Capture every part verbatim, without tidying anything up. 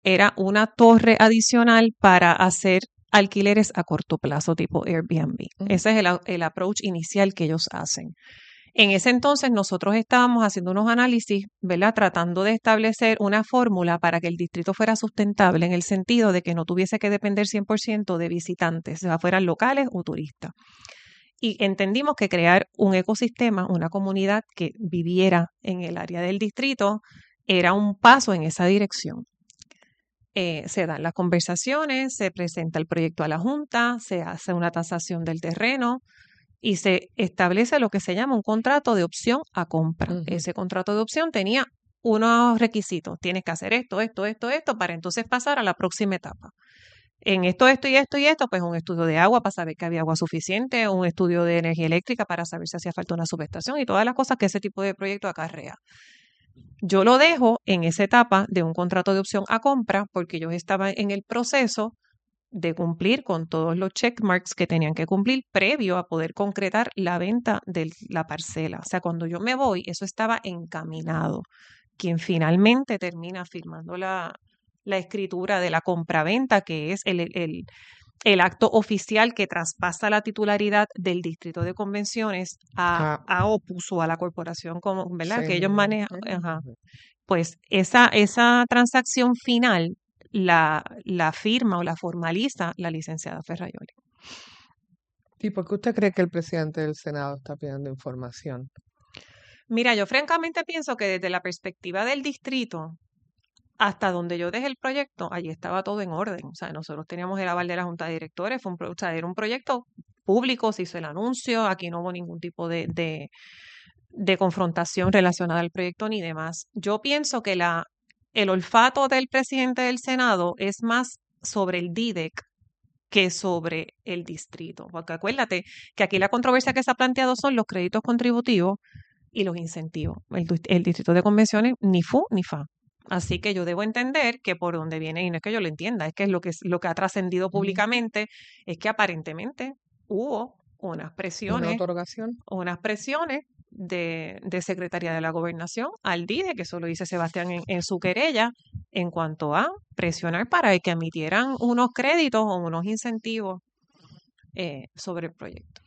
era una torre adicional para hacer alquileres a corto plazo tipo Airbnb. Uh-huh. Ese es el, el approach inicial que ellos hacen. En ese entonces nosotros estábamos haciendo unos análisis, ¿verdad? Tratando de establecer una fórmula para que el distrito fuera sustentable en el sentido de que no tuviese que depender cien por ciento de visitantes, ya fueran locales o turistas. Y entendimos que crear un ecosistema, una comunidad que viviera en el área del distrito, era un paso en esa dirección. Eh, se dan las conversaciones, se presenta el proyecto a la Junta, se hace una tasación del terreno y se establece lo que se llama un contrato de opción a compra. Uh-huh. Ese contrato de opción tenía unos requisitos. Tienes que hacer esto, esto, esto, esto, para entonces pasar a la próxima etapa. En esto, esto y esto y esto, pues un estudio de agua para saber que había agua suficiente, un estudio de energía eléctrica para saber si hacía falta una subestación y todas las cosas que ese tipo de proyecto acarrea. Yo lo dejo en esa etapa de un contrato de opción a compra porque yo estaba en el proceso de cumplir con todos los checkmarks que tenían que cumplir previo a poder concretar la venta de la parcela. O sea, cuando yo me voy, eso estaba encaminado. Quien finalmente termina firmando la, la escritura de la compraventa, que es el, el, el acto oficial que traspasa la titularidad del distrito de convenciones a, ah. a Opus o a la corporación, como, ¿verdad? Sí. Que ellos manejan. Ajá. Pues esa, esa transacción final la, la firma o la formaliza la licenciada Ferraioli. ¿Y por qué usted cree que el presidente del Senado está pidiendo información? Mira, yo francamente pienso que desde la perspectiva del distrito, hasta donde yo dejé el proyecto, allí estaba todo en orden. O sea, nosotros teníamos el aval de la Junta de Directores, fue un, o sea, era un proyecto público, se hizo el anuncio, aquí no hubo ningún tipo de, de, de confrontación relacionada al proyecto ni demás. Yo pienso que la, el olfato del presidente del Senado es más sobre el D I D E C que sobre el distrito. Porque acuérdate que aquí la controversia que se ha planteado son los créditos contributivos y los incentivos. El, el distrito de convenciones ni fu ni fa. Así que yo debo entender que por donde viene, y no es que yo lo entienda, es que es lo que, lo que ha trascendido públicamente, es que aparentemente hubo unas presiones, una otorgación, unas presiones de, de Secretaría de la Gobernación al D I D E, que eso lo dice Sebastián en, en su querella, en cuanto a presionar para que emitieran unos créditos o unos incentivos eh, sobre el proyecto.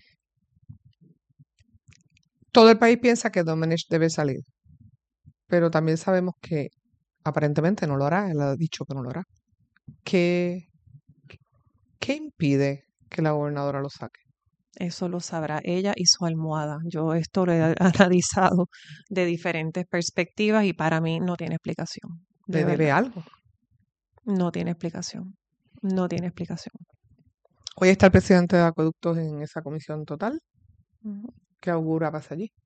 Todo el país piensa que Domenech debe salir, pero también sabemos que aparentemente no lo hará, él ha dicho que no lo hará. ¿Qué, qué impide que la gobernadora lo saque? Eso lo sabrá ella y su almohada. Yo esto lo he analizado de diferentes perspectivas y para mí no tiene explicación. ¿Le de debe algo? No tiene explicación. No tiene explicación. Hoy está el presidente de Acueductos en esa comisión total. Uh-huh. ¿Qué augura pasa allí?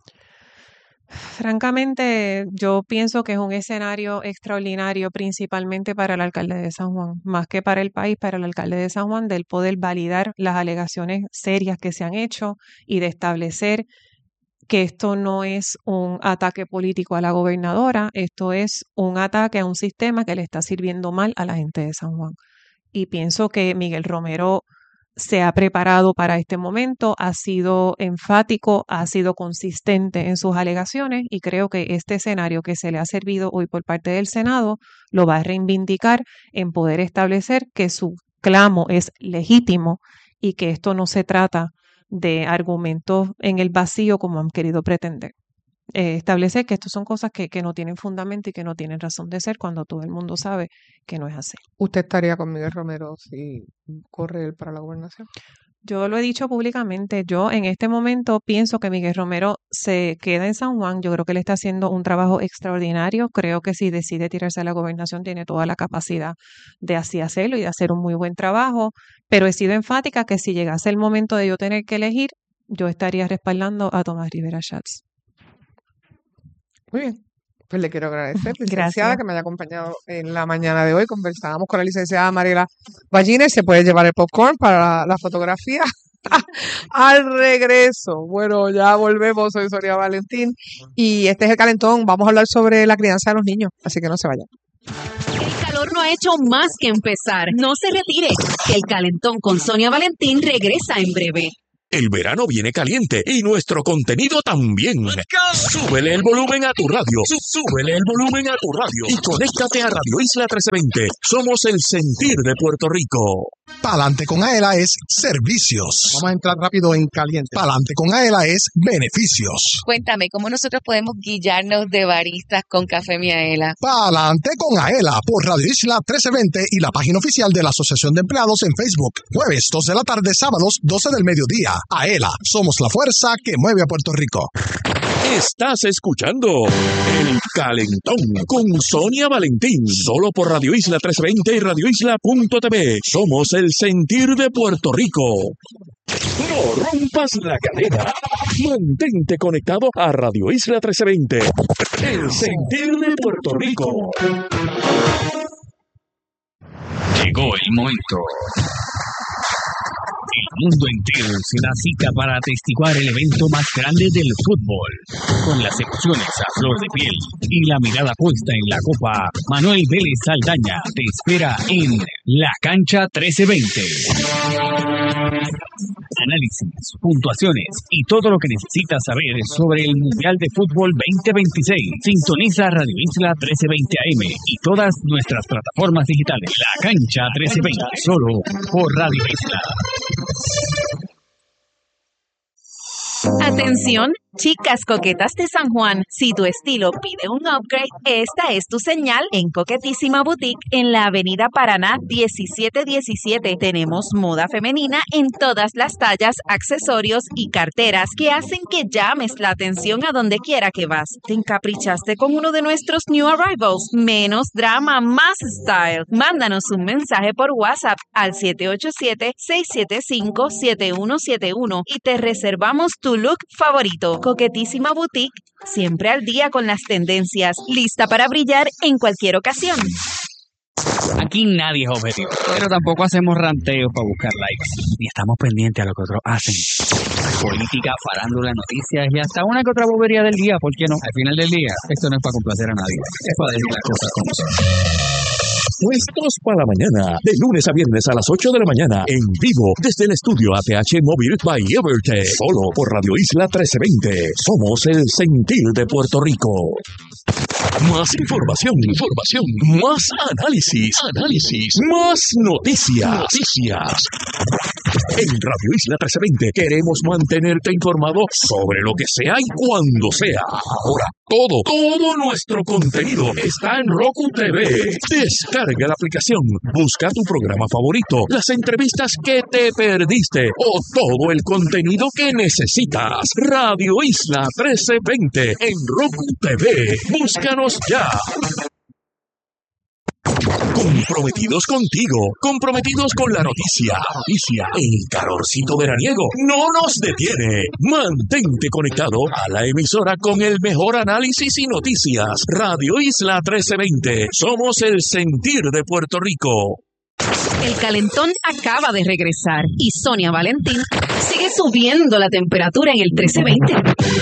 Francamente, yo pienso que es un escenario extraordinario, principalmente para el alcalde de San Juan, más que para el país, para el alcalde de San Juan, del poder validar las alegaciones serias que se han hecho y de establecer que esto no es un ataque político a la gobernadora, esto es un ataque a un sistema que le está sirviendo mal a la gente de San Juan. Y pienso que Miguel Romero se ha preparado para este momento, ha sido enfático, ha sido consistente en sus alegaciones y creo que este escenario que se le ha servido hoy por parte del Senado lo va a reivindicar en poder establecer que su clamo es legítimo y que esto no se trata de argumentos en el vacío como han querido pretender. Eh, establecer que estas son cosas que, que no tienen fundamento y que no tienen razón de ser cuando todo el mundo sabe que no es así. ¿Usted estaría con Miguel Romero si corre él para la gobernación? Yo lo he dicho públicamente, yo en este momento pienso que Miguel Romero se queda en San Juan, yo creo que él está haciendo un trabajo extraordinario, creo que si decide tirarse a la gobernación tiene toda la capacidad de así hacerlo y de hacer un muy buen trabajo, pero he sido enfática que si llegase el momento de yo tener que elegir, yo estaría respaldando a Tomás Rivera Schatz. Muy bien, pues le quiero agradecer, licenciada, Gracias. que me haya acompañado en la mañana de hoy. Conversábamos con la licenciada Mariela Ballines, se puede llevar el popcorn para la, la fotografía al regreso. Bueno, ya volvemos, soy Sonia Valentín y este es El Calentón, vamos a hablar sobre la crianza de los niños, así que no se vayan. El calor no ha hecho más que empezar, no se retire, que El Calentón con Sonia Valentín regresa en breve. El verano viene caliente y nuestro contenido también. Súbele el volumen a tu radio. Súbele el volumen a tu radio. Y conéctate a Radio Isla trece veinte. Somos el sentir de Puerto Rico. Pa'lante con Aela es servicios. Vamos a entrar rápido en caliente. Pa'lante con Aela es beneficios. Cuéntame, ¿cómo nosotros podemos guillarnos de baristas con Café Miaela? Pa'lante con Aela por Radio Isla trece veinte y la página oficial de la Asociación de Empleados en Facebook. Jueves dos de la tarde, sábados doce del mediodía. Aela, somos la fuerza que mueve a Puerto Rico. Estás escuchando El Calentón con Sonia Valentín. Solo por Radio Isla trece veinte y radio isla punto t v. Somos el sentir de Puerto Rico. No rompas la cadena. Mantente conectado a Radio Isla trece veinte. El sentir de Puerto Rico. Llegó el momento. El mundo entero se da cita para atestiguar el evento más grande del fútbol. Con las emociones a flor de piel y la mirada puesta en la copa, Manuel Vélez Saldaña te espera en La Cancha trece veinte. Análisis, puntuaciones y todo lo que necesitas saber sobre el Mundial de Fútbol veinte veintiséis. Sintoniza Radio Isla trece veinte A M y todas nuestras plataformas digitales. La Cancha trece veinte, solo por Radio Isla. Atención, chicas coquetas de San Juan, si tu estilo pide un upgrade, esta es tu señal en Coquetísima Boutique en la avenida Paraná diecisiete diecisiete. Tenemos moda femenina en todas las tallas, accesorios y carteras que hacen que llames la atención a donde quiera que vas. ¿Te encaprichaste con uno de nuestros new arrivals? Menos drama, más style. Mándanos un mensaje por WhatsApp al siete ocho siete, seis siete cinco, siete uno siete uno y te reservamos tu look favorito. Coquetísima Boutique, siempre al día con las tendencias, lista para brillar en cualquier ocasión. Aquí nadie es objetivo, pero tampoco hacemos ranteos para buscar likes, ni estamos pendientes a lo que otros hacen. Política, farándula, noticias y hasta una que otra bobería del día, ¿por qué no? Al final del día, esto no es para complacer a nadie, es para decir las cosas como son. Puestos para la mañana, de lunes a viernes a las ocho de la mañana, en vivo, desde el estudio A T H Móvil by Evertech, solo por Radio Isla trece veinte. Somos el sentir de Puerto Rico. Más información, información, más análisis, análisis, más noticias, noticias. En Radio Isla trece veinte queremos mantenerte informado sobre lo que sea y cuando sea. Ahora, todo, todo nuestro contenido está en Roku T V. Descarga la aplicación, busca tu programa favorito, las entrevistas que te perdiste o todo el contenido que necesitas. Radio Isla trece veinte en Roku T V. Búscanos ya. Comprometidos contigo, comprometidos con la noticia. Noticia, el calorcito veraniego no nos detiene. Mantente conectado a la emisora con el mejor análisis y noticias. Radio Isla trece veinte. Somos el sentir de Puerto Rico. El calentón acaba de regresar y Sonia Valentín sigue subiendo la temperatura en el trece veinte.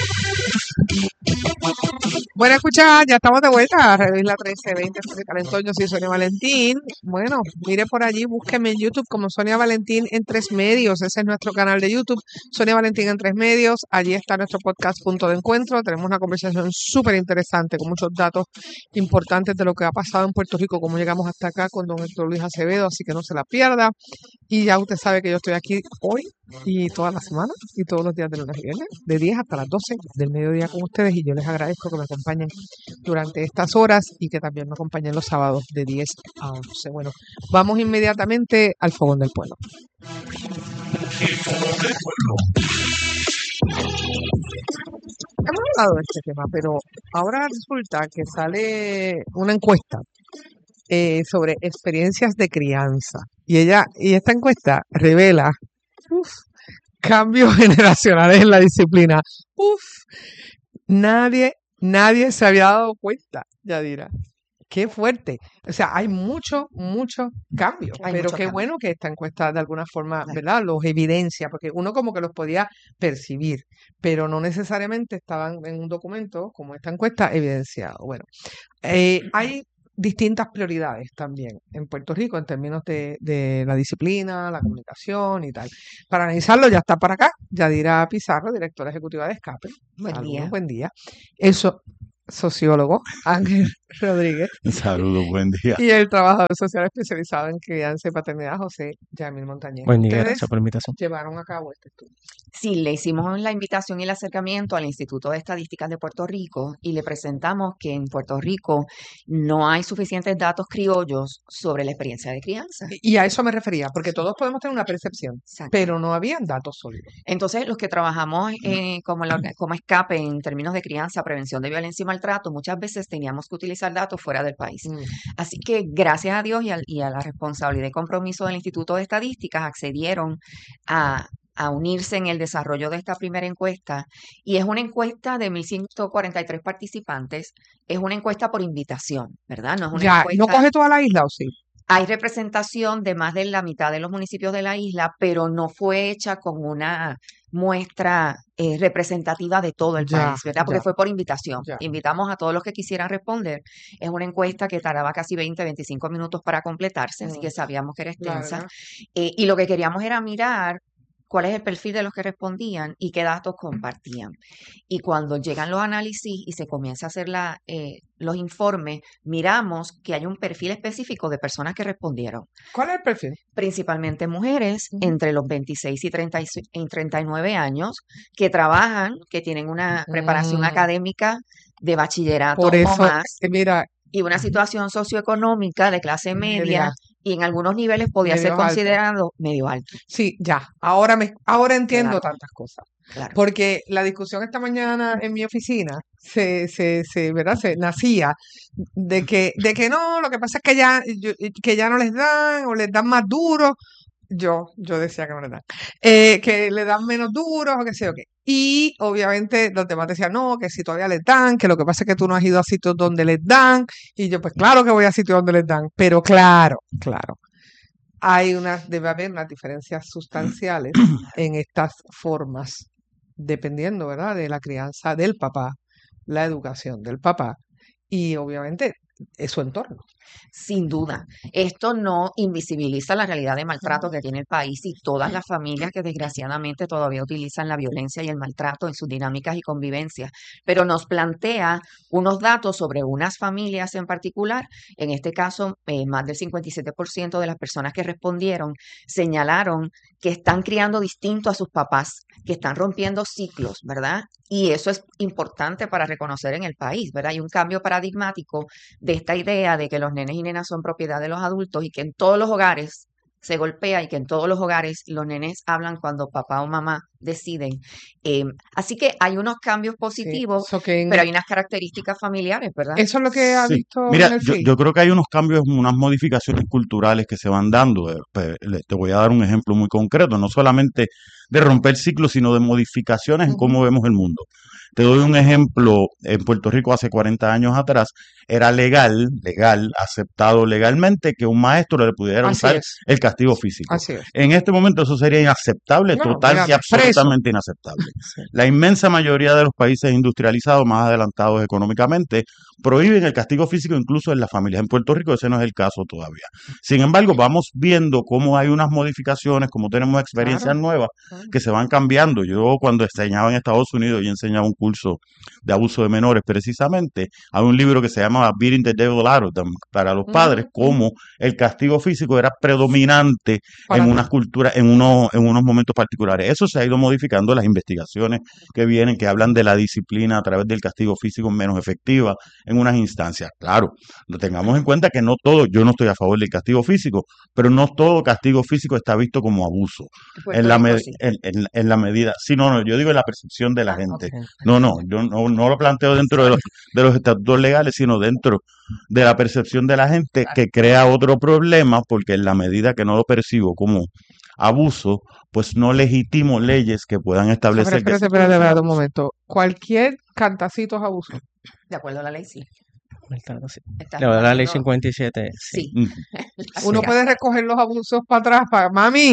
Bueno, escucha, ya estamos de vuelta a Radio Isla trece veinte, el calentón. Yo soy Sonia Valentín. Bueno, mire por allí, búsqueme en YouTube como Sonia Valentín en Tres Medios. Ese es nuestro canal de YouTube, Sonia Valentín en Tres Medios. Allí está nuestro podcast Punto de Encuentro. Tenemos una conversación súper interesante con muchos datos importantes de lo que ha pasado en Puerto Rico, cómo llegamos hasta acá con don Héctor Luis Acevedo, así que no se la pierda. Y ya usted sabe que yo estoy aquí hoy y toda la semana y todos los días de lunes y viernes, de diez hasta las doce del mediodía con ustedes, y yo les agradezco que me acompañen durante estas horas y que también me acompañen los sábados de diez a once. Bueno, vamos inmediatamente al Fogón del Pueblo. El Fogón del Pueblo. Hemos hablado de este tema, pero ahora resulta que sale una encuesta eh, sobre experiencias de crianza, y ella y esta encuesta revela uf, cambios generacionales en la disciplina. Uf, nadie, nadie se había dado cuenta, Yadira. Qué fuerte. O sea, hay mucho, mucho cambio. Hay pero mucho qué cambio. Bueno que esta encuesta de alguna forma, ¿verdad?, los evidencia, porque uno como que los podía percibir, pero no necesariamente estaban en un documento como esta encuesta evidenciado. Bueno, eh, hay distintas prioridades también en Puerto Rico en términos de, de la disciplina, la comunicación y tal. Para analizarlo ya está para acá Yadira Pizarro, directora ejecutiva de Escape. Buen Saludos, día. buen día. Eso, sociólogo Ángel Rodríguez. Saludos, buen día. Y el trabajador social especializado en crianza y paternidad, José Yamil Montañez. Buen día, Ustedes gracias por la invitación. llevaron a cabo este estudio. Sí, le hicimos la invitación y el acercamiento al Instituto de Estadísticas de Puerto Rico y le presentamos que en Puerto Rico no hay suficientes datos criollos sobre la experiencia de crianza. Y a eso me refería, porque todos podemos tener una percepción, Exacto. pero no habían datos sólidos. Entonces, los que trabajamos eh, como, la, como Escape en términos de crianza, prevención de violencia y maltrato, muchas veces teníamos que utilizar datos fuera del país. Mm. Así que, gracias a Dios y a, y a la responsabilidad y compromiso del Instituto de Estadísticas, accedieron a, a unirse en el desarrollo de esta primera encuesta. Y es una encuesta de mil ciento cuarenta y tres participantes. Es una encuesta por invitación, ¿verdad? No es una Ya, encuesta... ¿no coge toda la isla o sí? Hay representación de más de la mitad de los municipios de la isla, pero no fue hecha con una muestra eh, representativa de todo el Ya, país, ¿verdad? Porque ya. fue por invitación. Ya. Invitamos a todos los que quisieran responder. Es una encuesta que tardaba casi veinte, veinticinco minutos para completarse, así Mm. que sabíamos que era extensa. Larga. Eh, y lo que queríamos era mirar cuál es el perfil de los que respondían y qué datos compartían. Y cuando llegan los análisis y se comienza a hacer la, eh, los informes, miramos que hay un perfil específico de personas que respondieron. ¿Cuál es el perfil? Principalmente mujeres Ujú. entre los veintiséis y treinta y treinta y nueve años que trabajan, que tienen una preparación Mm. académica de bachillerato Por o eso, más eh, mira, y una situación socioeconómica de clase media Media. y en algunos niveles podía ser Medio alto. considerado medio alto. sí, ya, ahora me, ahora entiendo Claro. tantas cosas. Claro. Porque la discusión esta mañana en mi oficina se, se, se, ¿verdad? se nacía de que, de que no, lo que pasa es que ya, yo- que ya no les dan o les dan más duro. Yo, yo decía que no les dan. Eh, que le dan menos duros o qué sé yo qué. Y obviamente los demás decían, no, que si todavía les dan, que lo que pasa es que tú no has ido a sitios donde les dan. Y yo, pues claro que voy a sitios donde les dan. Pero claro, claro. Hay unas, debe haber unas diferencias sustanciales en estas formas, dependiendo, ¿verdad?, de la crianza del papá, la educación del papá y obviamente es su entorno. Sin duda, esto no invisibiliza la realidad de maltrato que tiene el país y todas las familias que desgraciadamente todavía utilizan la violencia y el maltrato en sus dinámicas y convivencias, pero nos plantea unos datos sobre unas familias en particular. En este caso, eh, más del cincuenta y siete por ciento de las personas que respondieron señalaron que están criando distinto a sus papás, que están rompiendo ciclos, ¿verdad? Y eso es importante para reconocer en el país, ¿verdad? Hay un cambio paradigmático de esta idea de que los nenes y nenas son propiedad de los adultos y que en todos los hogares se golpea y que en todos los hogares los nenes hablan cuando papá o mamá deciden. Eh, así que hay unos cambios positivos, so que en- pero hay unas características familiares, ¿verdad? Eso es lo que ha Sí. visto Mira, en el yo, film. yo creo que hay unos cambios, unas modificaciones culturales que se van dando. Eh, pe- le- Te voy a dar un ejemplo muy concreto, no solamente de romper ciclos, sino de modificaciones en cómo vemos el mundo. Te doy un ejemplo, en Puerto Rico hace cuarenta años atrás era legal, legal, aceptado legalmente que un maestro le pudiera Así usar es. el castigo físico. Así es. En este momento eso sería inaceptable, No, total y olvídate, preso. absolutamente inaceptable. Sí. La inmensa mayoría de los países industrializados, más adelantados económicamente, prohíben el castigo físico incluso en las familias. En Puerto Rico ese no es el caso todavía. Sin embargo, vamos viendo cómo hay unas modificaciones, cómo tenemos experiencias Claro. nuevas Claro. que se van cambiando. Yo cuando enseñaba en Estados Unidos, yo enseñaba un curso de abuso de menores precisamente. Hay un libro que se llama Beating the Devil Out of Them para los padres, Ujú. cómo el castigo físico era predominante Para en ti. unas culturas, en unos, en unos momentos particulares. Eso se ha ido modificando, las investigaciones que vienen, que hablan de la disciplina a través del castigo físico menos efectiva en unas instancias. Claro, lo tengamos en cuenta que no todo, yo no estoy a favor del castigo físico, pero no todo castigo físico está visto como abuso. Puerto En la, Rico me- sí. en, en- en la medida, sí, no, no, yo digo en la percepción de la Ah, gente. ok. No, no, yo no, no lo planteo dentro de los, de los estatutos legales, sino dentro de la percepción de la gente, que crea otro problema, porque en la medida que no lo percibo como abuso, pues no legitimo leyes que puedan Pero establecer que espérate, espérate, espérate un momento. Cualquier cantacito es abuso. De acuerdo a la ley, sí. Maltrato, sí. Estás Le voy a dar la ley hablando- cincuenta y siete. Sí. Mm. Uno puede recoger los abusos para atrás, para mami.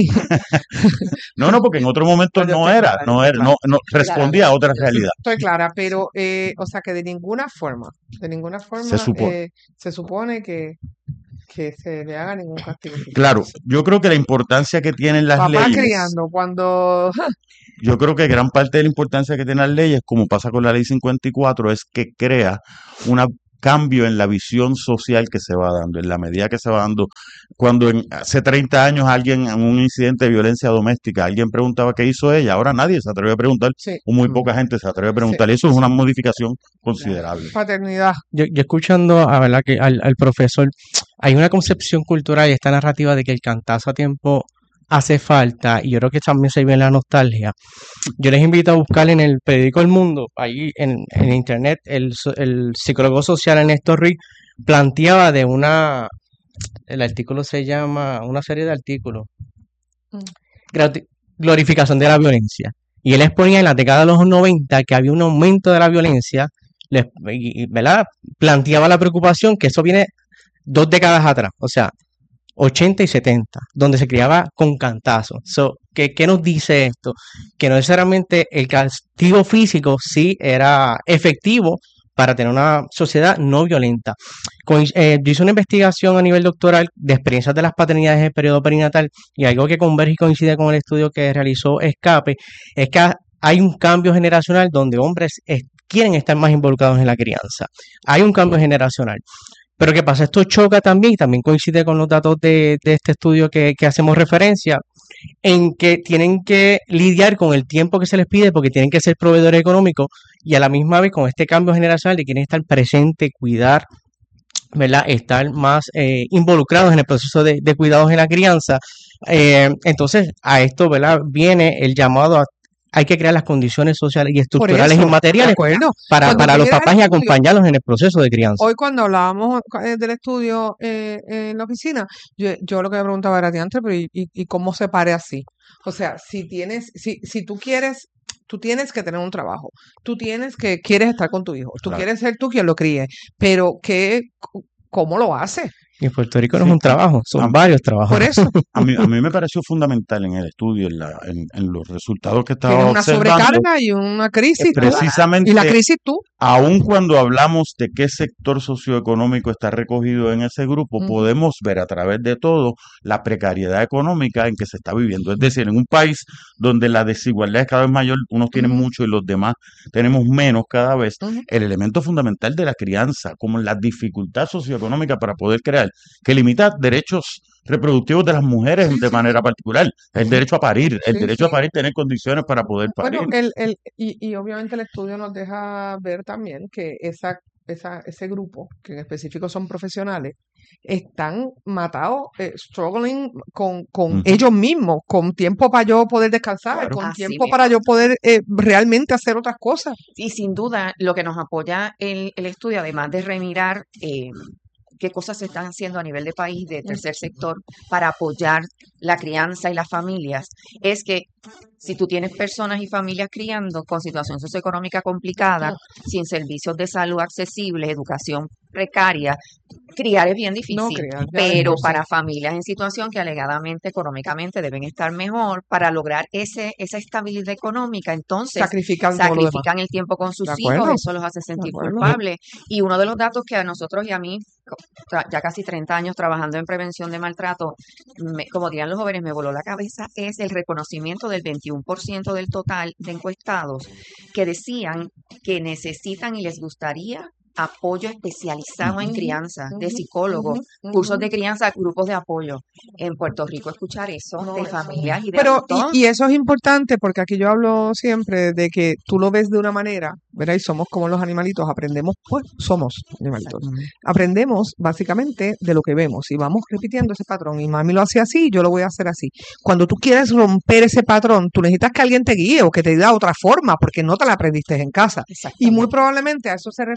No, no, porque en otro momento No, yo no estoy era, clara, no yo era, estoy no, no respondía a otra realidad. Estoy clara, pero, eh, o sea, que de ninguna forma, de ninguna forma Se supone. eh, se supone que, que se le haga ningún castigo físico. Claro, yo creo que la importancia que tienen las Papá leyes, criando, cuando yo creo que gran parte de la importancia que tienen las leyes, como pasa con la ley cincuenta y cuatro, es que crea un cambio en la visión social que se va dando, en la medida que se va dando. Cuando en, hace treinta años alguien en un incidente de violencia doméstica, alguien preguntaba qué hizo ella, ahora nadie se atreve a preguntar, sí, o muy poca gente se atreve a preguntar, y eso es una modificación considerable. paternidad. Yo, yo escuchando a verdad que al, al profesor, hay una concepción cultural y esta narrativa de que el cantazo a tiempo hace falta, y yo creo que también se ve en la nostalgia. Yo les invito a buscar en el periódico El Mundo, ahí en, en internet, el, so- el psicólogo social Ernesto Ruiz planteaba de una, el artículo se llama, una serie de artículos, Mm. grati- glorificación de la violencia. Y él exponía en la década de los noventa que había un aumento de la violencia, les- y- y, ¿verdad? Planteaba la preocupación que eso viene dos décadas atrás, o sea, ochenta y setenta, donde se criaba con cantazo. So, ¿qué, qué nos dice esto? Que no necesariamente el castigo físico sí era efectivo para tener una sociedad no violenta. Con- eh, yo hice una investigación a nivel doctoral de experiencias de las paternidades en el periodo perinatal y algo que converge y coincide con el estudio que realizó Escape es que ha- hay un cambio generacional donde hombres eh, quieren estar más involucrados en la crianza. Hay un cambio generacional. Pero ¿qué pasa? Esto choca también, y también coincide con los datos de, de este estudio que, que hacemos referencia, en que tienen que lidiar con el tiempo que se les pide porque tienen que ser proveedores económicos y a la misma vez con este cambio generacional de quieren estar presente, cuidar, ¿verdad? Estar más eh, involucrados en el proceso de, de cuidados en la crianza. Eh, entonces, a esto, ¿verdad? Viene el llamado a hay que crear las condiciones sociales y Por estructurales y eso, de materiales acuerdo. para, Cuando para tú los miras papás el y estudio, acompañarlos en el proceso de crianza. hoy cuando hablábamos eh, del estudio eh, en la oficina, yo, yo lo que me preguntaba era antes, pero ¿y, y, y cómo se pare así? O sea, si tienes, si, si tú quieres, tú tienes que tener un trabajo, tú tienes que, quieres estar con tu hijo, tú Claro. quieres ser tú quien lo críe, pero ¿qué, cómo lo hace? Y en Puerto Rico no Sí. es un trabajo, son Ah, varios trabajos. Por eso, A mí, a mí me pareció fundamental en el estudio, en, la, en, en los resultados que estaba tienes una observando, sobrecarga y una eh, crisis, tú, precisamente y la crisis tú. aun cuando hablamos de qué sector socioeconómico está recogido en ese grupo, Ujú. podemos ver a través de todo la precariedad económica en que se está viviendo. Es decir, en un país donde la desigualdad es cada vez mayor, unos tienen Ujú. mucho y los demás tenemos menos cada vez, Ujú. el elemento fundamental de la crianza, como la dificultad socioeconómica para poder crear, que limita derechos reproductivos de las mujeres de manera particular, el derecho a parir, el Sí, derecho a sí. parir, tener condiciones para poder parir. Bueno, el, el, y, y obviamente el estudio nos deja ver también que esa, esa, ese grupo, que en específico son profesionales, están matados, eh, struggling con, con Ujú. ellos mismos, con tiempo para yo poder descansar, Claro. con Así tiempo mismo. para yo poder eh, realmente hacer otras cosas. Y sin duda, lo que nos apoya el, el estudio, además de remirar eh, qué cosas se están haciendo a nivel de país, de tercer sector, para apoyar la crianza y las familias, es que si tú tienes personas y familias criando con situación socioeconómica complicada, sin servicios de salud accesibles, educación precaria, criar es bien difícil. No creas, ya de Pero por sí. para familias en situación que alegadamente económicamente deben estar mejor, para lograr ese esa estabilidad económica, entonces Sacrifican todo lo demás. sacrifican el tiempo con sus De hijos, acuerdo. eso los hace sentir acuerdo. culpables. Y uno de los datos que a nosotros y a mí, co- tra- ya casi treinta años trabajando en prevención de maltrato, me- como dirían los jóvenes, me voló la cabeza, es el reconocimiento del veintiuno por ciento del total de encuestados que decían que necesitan y les gustaría apoyo especializado en Ujú, crianza, de ujú, psicólogos, ujú, cursos ujú. de crianza, grupos de apoyo. En Puerto Rico escuchar eso No, de eso- familias y de Pero, adultos, y, y eso es importante porque aquí yo hablo siempre de que tú lo ves de una manera, ¿verdad? Y somos como los animalitos, aprendemos, pues somos animalitos. Aprendemos básicamente de lo que vemos y vamos repitiendo ese patrón. Y mami lo hace así, yo lo voy a hacer así. Cuando tú quieres romper ese patrón, tú necesitas que alguien te guíe o que te diga otra forma porque no te la aprendiste en casa. Y muy exactamente. probablemente a eso se refiere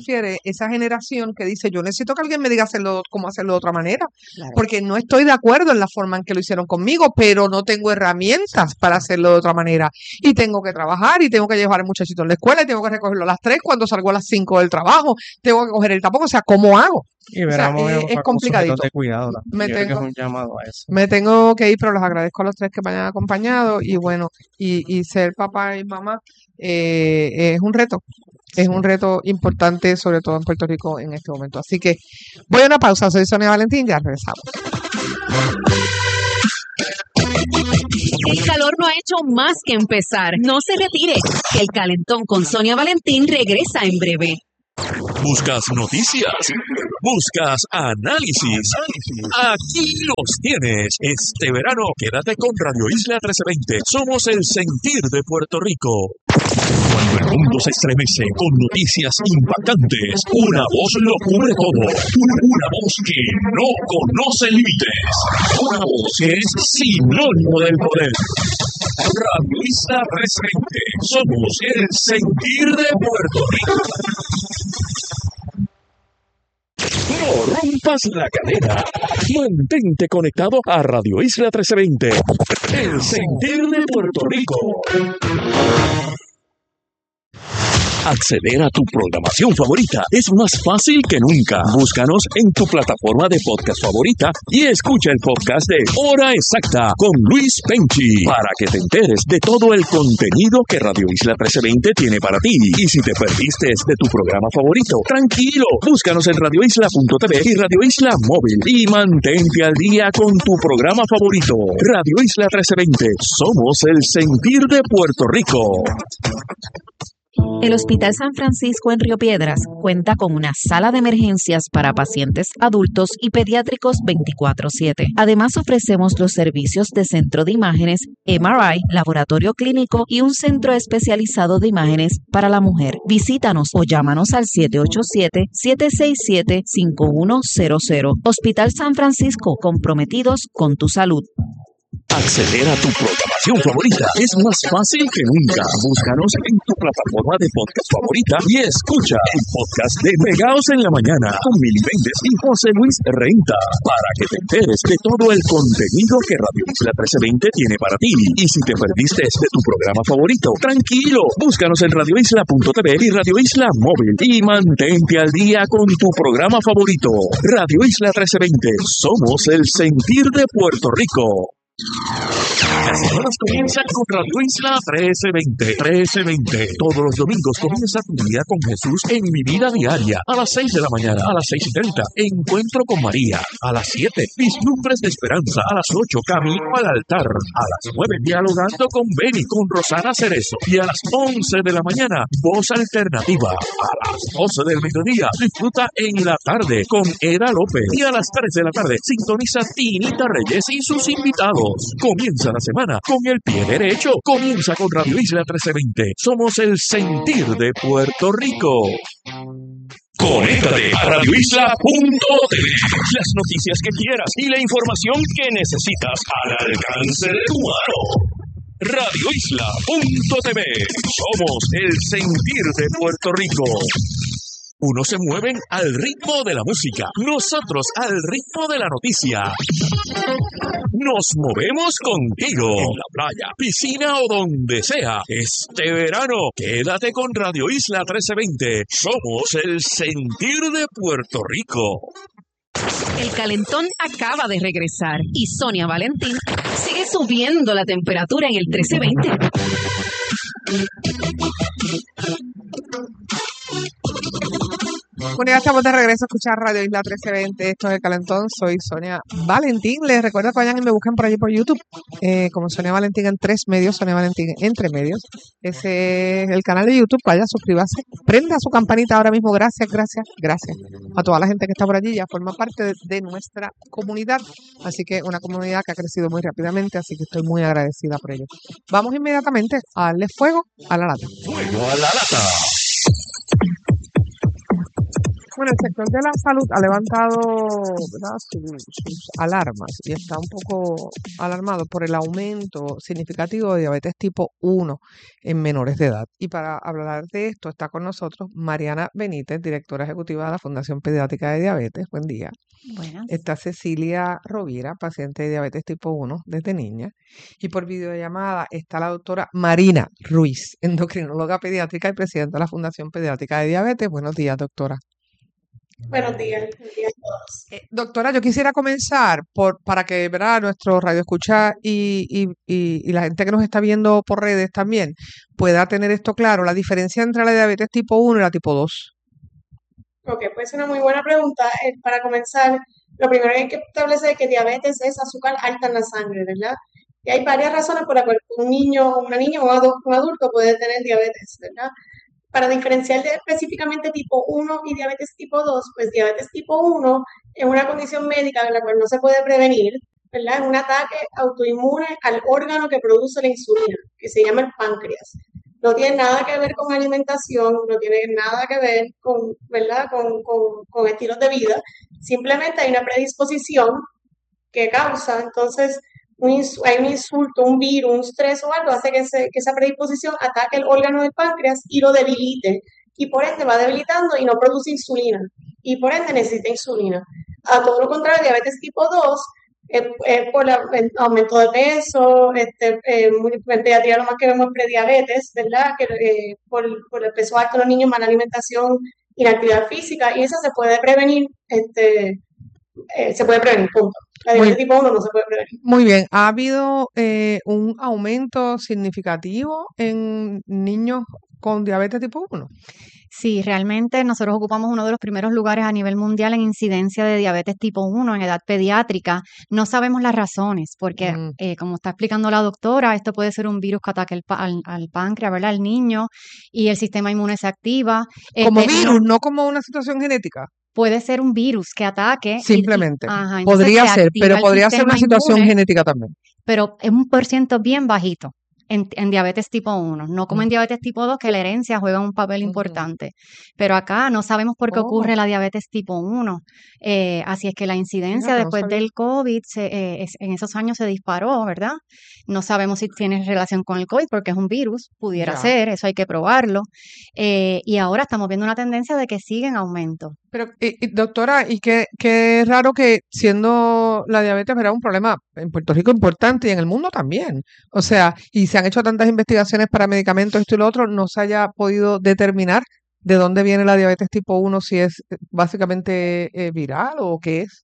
esa generación que dice, yo necesito que alguien me diga hacerlo, cómo hacerlo de otra manera, Claro. porque no estoy de acuerdo en la forma en que lo hicieron conmigo, pero no tengo herramientas para hacerlo de otra manera. Y tengo que trabajar, y tengo que llevar al muchachito a la escuela, y tengo que recogerlo a las tres cuando salgo a las cinco del trabajo, tengo que coger el tapón, o sea, ¿cómo hago? Y O sea, veramos es, es complicadito. de cuidado también. Me Yo creo que tengo- es un llamado a eso. Me tengo que ir, pero los agradezco a los tres que me hayan acompañado y bueno, y, y ser papá y mamá eh, es un reto, es un reto importante, sobre todo en Puerto Rico en este momento. Así que voy a una pausa, soy Sonia Valentín, ya regresamos. El calor no ha hecho más que empezar. No se retire, que el calentón con Sonia Valentín regresa en breve. Buscas noticias, buscas análisis. Aquí los tienes. Este verano quédate con Radio Isla trece veinte. Somos el sentir de Puerto Rico. Cuando el mundo se estremece con noticias impactantes, una voz lo cubre todo. Una voz que no conoce límites. Una voz que es sinónimo del poder. Radio Isla trece veinte. Somos el sentir de Puerto Rico. No rompas la cadena. Mantente conectado a Radio Isla trece veinte. El sentir de Puerto Rico. Acceder a tu programación favorita es más fácil que nunca. Búscanos en tu plataforma de podcast favorita y escucha el podcast de Hora Exacta con Luis Penchi para que te enteres de todo el contenido que Radio Isla trece veinte tiene para ti. Y si te perdiste de tu programa favorito, tranquilo, búscanos en radio isla punto t v y Radio Isla Móvil y mantente al día con tu programa favorito. Radio Isla trece veinte, somos el sentir de Puerto Rico. El Hospital San Francisco en Río Piedras cuenta con una sala de emergencias para pacientes adultos y pediátricos veinticuatro siete. Además, ofrecemos los servicios de centro de imágenes, M R I, laboratorio clínico y un centro especializado de imágenes para la mujer. Visítanos o llámanos al siete ocho siete, siete seis siete, cinco uno cero cero. Hospital San Francisco, comprometidos con tu salud. Acceder a tu programación favorita es más fácil que nunca. Búscanos en tu plataforma de podcast favorita y escucha el podcast de Pegaos en la Mañana con Mili Méndez y José Luis Renta para que te enteres de todo el contenido que Radio Isla trece veinte tiene para ti. Y si te perdiste de tu programa favorito, tranquilo, búscanos en radio isla punto t v y Radio Isla Móvil y mantente al día con tu programa favorito. Radio Isla trece veinte, somos el sentir de Puerto Rico. Las semanas comienzan con Radio Isla trece veinte. trece veinte. Todos los domingos comienza tu día con Jesús en Mi Vida Diaria. A las seis de la mañana, a las seis y treinta, Encuentro con María. A las siete, Vislumbres de Esperanza. A las ocho, Camino al Altar. A las nueve, Dialogando con Beni, con Rosana Cerezo. Y a las once de la mañana, Voz Alternativa. A las doce del mediodía, disfruta En la Tarde con Eda López. Y a las tres de la tarde, sintoniza Tinita Reyes y sus invitados. Comienza la semana con el pie derecho. Comienza con Radio Isla trece veinte. Somos el sentir de Puerto Rico. Conéctate a radio isla punto t v. Las noticias que quieras y la información que necesitas al alcance de tu mano. radio isla punto t v. Somos el sentir de Puerto Rico. Unos se mueven al ritmo de la música, nosotros al ritmo de la noticia. Nos movemos contigo en la playa, piscina o donde sea. Este verano, quédate con Radio Isla trece veinte. Somos el sentir de Puerto Rico. El calentón acaba de regresar y Sonia Valentín sigue subiendo la temperatura en el trece veinte. Bueno, ya estamos de regreso a escuchar Radio Isla trece veinte. Esto es El Calentón. Soy Sonia Valentín. Les recuerdo que vayan y me busquen por allí por YouTube, eh, como Sonia Valentín en tres medios, Sonia Valentín entre medios. Ese es el canal de YouTube. Vaya, suscríbase. Prenda su campanita ahora mismo. Gracias, gracias, gracias a toda la gente que está por allí. Ya forma parte de, de nuestra comunidad. Así que una comunidad que ha crecido muy rápidamente. Así que estoy muy agradecida por ello. Vamos inmediatamente a darle fuego a la lata. Fuego a la lata. Bueno, el sector de la salud ha levantado, ¿verdad?, sus, sus alarmas y está un poco alarmado por el aumento significativo de diabetes tipo uno en menores de edad. Y para hablar de esto está con nosotros Mariana Benítez, directora ejecutiva de la Fundación Pediátrica de Diabetes. Buen día. Buenas. Está Cecilia Rovira, paciente de diabetes tipo uno desde niña. Y por videollamada está la doctora Marina Ruiz, endocrinóloga pediátrica y presidenta de la Fundación Pediátrica de Diabetes. Buenos días, doctora. Buenos días, buenos días a todos. Eh, doctora, yo quisiera comenzar por para que, ¿verdad?, nuestro radio escucha y, y, y, y la gente que nos está viendo por redes también pueda tener esto claro, la diferencia entre la diabetes tipo uno y la tipo dos. Ok, pues es una muy buena pregunta. Eh, para comenzar, lo primero que hay que establecer es que diabetes es azúcar alta en la sangre, ¿verdad? Y hay varias razones por las cuales un niño, una niña o un adulto puede tener diabetes, ¿verdad? Para diferenciar de específicamente tipo uno y diabetes tipo dos, pues diabetes tipo uno es una condición médica en la cual no se puede prevenir, ¿verdad? Es un ataque autoinmune al órgano que produce la insulina, que se llama el páncreas. No tiene nada que ver con alimentación, no tiene nada que ver con, ¿verdad?, con, con, con estilos de vida. Simplemente hay una predisposición que causa, entonces, un ins- hay un insulto, un virus, un estrés o algo, hace que, se, que esa predisposición ataque el órgano del páncreas y lo debilite. Y por ende va debilitando y no produce insulina. Y por ende necesita insulina. A todo lo contrario, diabetes tipo dos, eh, eh, por la- el aumento de peso, este, eh, muy- en pediatría lo más que vemos es prediabetes, ¿verdad? Que, eh, por, por el peso alto de los niños, mala alimentación, inactividad física, y eso se puede prevenir, este, eh, se puede prevenir, punto. La diabetes Muy, tipo uno no se puede prevenir. muy bien, ¿ha habido eh, un aumento significativo en niños con diabetes tipo uno? Sí, realmente nosotros ocupamos uno de los primeros lugares a nivel mundial en incidencia de diabetes tipo uno en edad pediátrica. No sabemos las razones, porque Mm. eh, como está explicando la doctora, esto puede ser un virus que ataque el pa- al, al páncreas, ¿verdad? Al niño, y el sistema inmune se activa. Como Este, virus, no, no como una situación genética, puede ser un virus que ataque y, y- simplemente. ajá, entonces Podría se ser, pero activa el podría ser una sistema situación inmune, genética también. pero es un por ciento bien bajito en, en diabetes tipo uno, no como Mm. en diabetes tipo dos, que la herencia juega un papel Ujú. importante. Pero acá no sabemos por qué Oh, ocurre la diabetes tipo uno. Eh, así es que la incidencia fíjate, no después sabía. del COVID se, eh, es- en esos años se disparó, ¿verdad? No sabemos si tiene relación con el COVID porque es un virus, pudiera Ya. ser, eso hay que probarlo. Eh, y ahora estamos viendo una tendencia de que sigue en aumento. Pero, y- y, doctora, y qué, qué raro que siendo la diabetes era un problema en Puerto Rico importante y en el mundo también. O sea, y se han hecho tantas investigaciones para medicamentos, esto y lo otro, no se haya podido determinar de dónde viene la diabetes tipo uno, si es eh, básicamente eh, viral o qué es.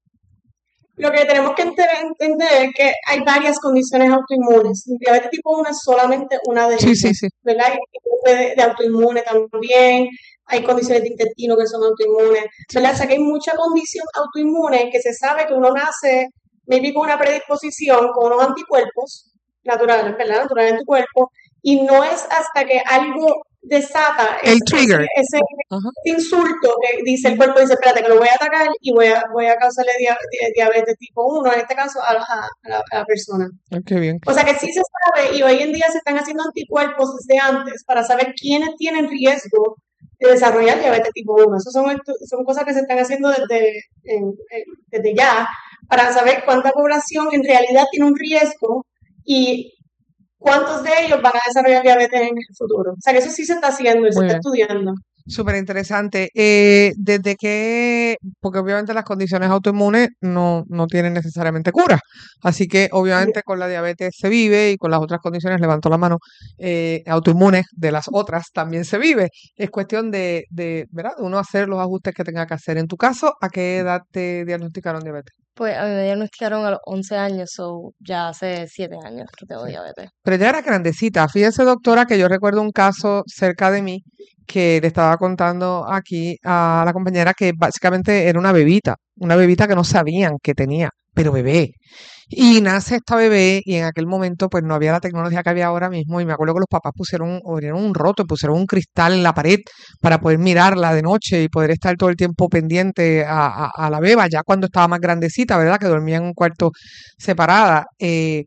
Lo que tenemos que ente- entender es que hay varias condiciones autoinmunes. Diabetes tipo uno es solamente una de Sí, sí, ellas, sí. ¿verdad? Hay tipos de, de autoinmune también, hay condiciones de intestino que son autoinmunes, ¿verdad? O sea que hay mucha condición autoinmune que se sabe que uno nace, maybe con una predisposición, con unos anticuerpos naturales, ¿verdad? Naturales en tu cuerpo, y no es hasta que algo desata El ese, ese, trigger. ese Ajá. insulto que dice el cuerpo, dice, espérate, que lo voy a atacar y voy a, voy a causarle dia- di- diabetes tipo uno, en este caso a, la- a la, a la persona. Ay, qué bien. O sea que sí se sabe y hoy en día se están haciendo anticuerpos desde antes para saber quiénes tienen riesgo de desarrollar diabetes tipo uno. Esas son, estu- son cosas que se están haciendo desde, en- en- desde ya para saber cuánta población en realidad tiene un riesgo y cuántos de ellos van a desarrollar diabetes en el futuro. O sea que eso sí se está haciendo y se Muy está bien. estudiando. Súper interesante. Eh, ¿desde qué? Porque obviamente las condiciones autoinmunes no, no tienen necesariamente cura. Así que obviamente con la diabetes se vive y con las otras condiciones, levanto la mano, eh, autoinmunes de las otras también se vive. Es cuestión de, de, ¿verdad?, de uno hacer los ajustes que tenga que hacer. En tu caso, ¿a qué edad te diagnosticaron diabetes? Pues a mí me diagnosticaron a los once años, o ya hace siete años que tengo Sí. diabetes. Pero ella era grandecita. Fíjese, doctora, que yo recuerdo un caso cerca de mí que le estaba contando aquí a la compañera que básicamente era una bebita, una bebita que no sabían que tenía, pero bebé. Y nace esta bebé y en aquel momento pues no había la tecnología que había ahora mismo y me acuerdo que los papás pusieron, abrieron un roto, pusieron un cristal en la pared para poder mirarla de noche y poder estar todo el tiempo pendiente a, a- a la beba, ya cuando estaba más grandecita, ¿verdad? Que dormía en un cuarto separada. Eh,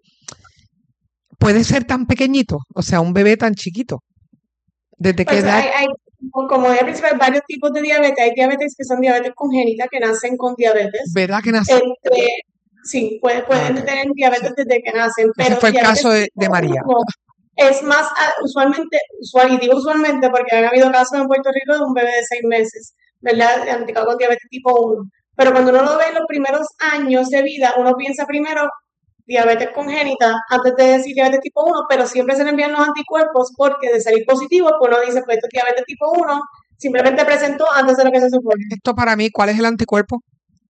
puede ser tan pequeñito, o sea, un bebé tan chiquito. ¿Desde qué Pues edad? hay, hay, como dije al principio, hay varios tipos de diabetes. Hay diabetes que son diabetes congénita, que nacen con diabetes. ¿Verdad que nacen? Este, sí, puede- pueden Ah, ok. tener diabetes desde que nacen, Ese pero fue el diabetes caso de, tipo de María. uno es más ah, usualmente, usual, y digo usualmente porque han habido casos en Puerto Rico de un bebé de seis meses, ¿verdad? Diagnosticado con diabetes tipo uno. Pero cuando uno lo ve en los primeros años de vida, uno piensa primero diabetes congénita antes de decir diabetes tipo uno, pero siempre se le envían los anticuerpos porque de salir positivo, pues uno dice, pues esto es diabetes tipo uno, simplemente presentó antes de lo que se supone. Esto para mí, ¿cuál es el anticuerpo?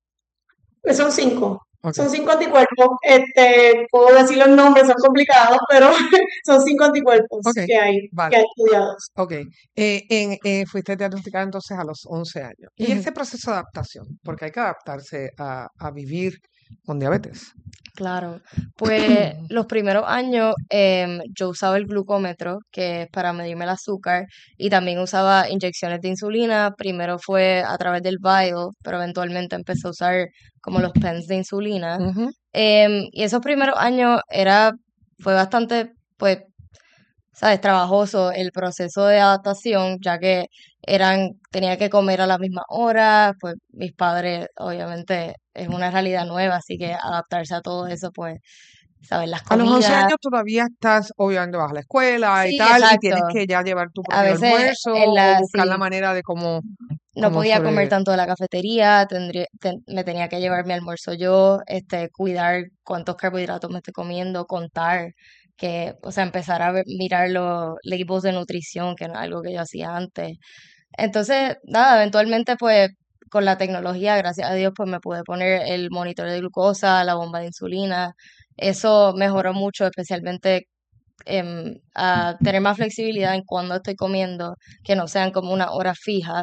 Pues son cinco. Ok. Son cinco anticuerpos. Este, puedo decir los nombres, son complicados, pero son cinco anticuerpos Ok, que hay, que vale. hay estudiados. Ok. Eh, en, eh, fuiste diagnosticada entonces a los once años. Y Ujú. ese proceso de adaptación, porque hay que adaptarse a, a vivir con diabetes. Claro, pues los primeros años em, yo usaba el glucómetro, que es para medirme el azúcar, y también usaba inyecciones de insulina. Primero fue a través del vial, pero eventualmente empecé a usar como los pens de insulina. Ujú. Em, y esos primeros años era, fue bastante, pues, ¿sabes? Trabajoso el proceso de adaptación, ya que eran, tenía que comer a la misma hora, pues mis padres, obviamente, es una realidad nueva, así que adaptarse a todo eso, pues, ¿sabes? Las A los once comidas. años todavía estás, obviamente, vas a la escuela y Sí, tal, y exacto. tienes que ya llevar tu A propio veces almuerzo en o la, buscar la sí, manera de cómo, no cómo podía comer sobrevivir. tanto de la cafetería, tendría, ten- me tenía que llevar mi almuerzo yo, este, cuidar cuántos carbohidratos me estoy comiendo, contar, que, o sea, empezar a ver- mirar los labels de nutrición, que no es algo que yo hacía antes. Entonces, nada, eventualmente, pues, con la tecnología, gracias a Dios, pues me pude poner el monitor de glucosa, la bomba de insulina. Eso mejoró mucho, especialmente em, a tener más flexibilidad en cuando estoy comiendo, que no sean como una hora fija.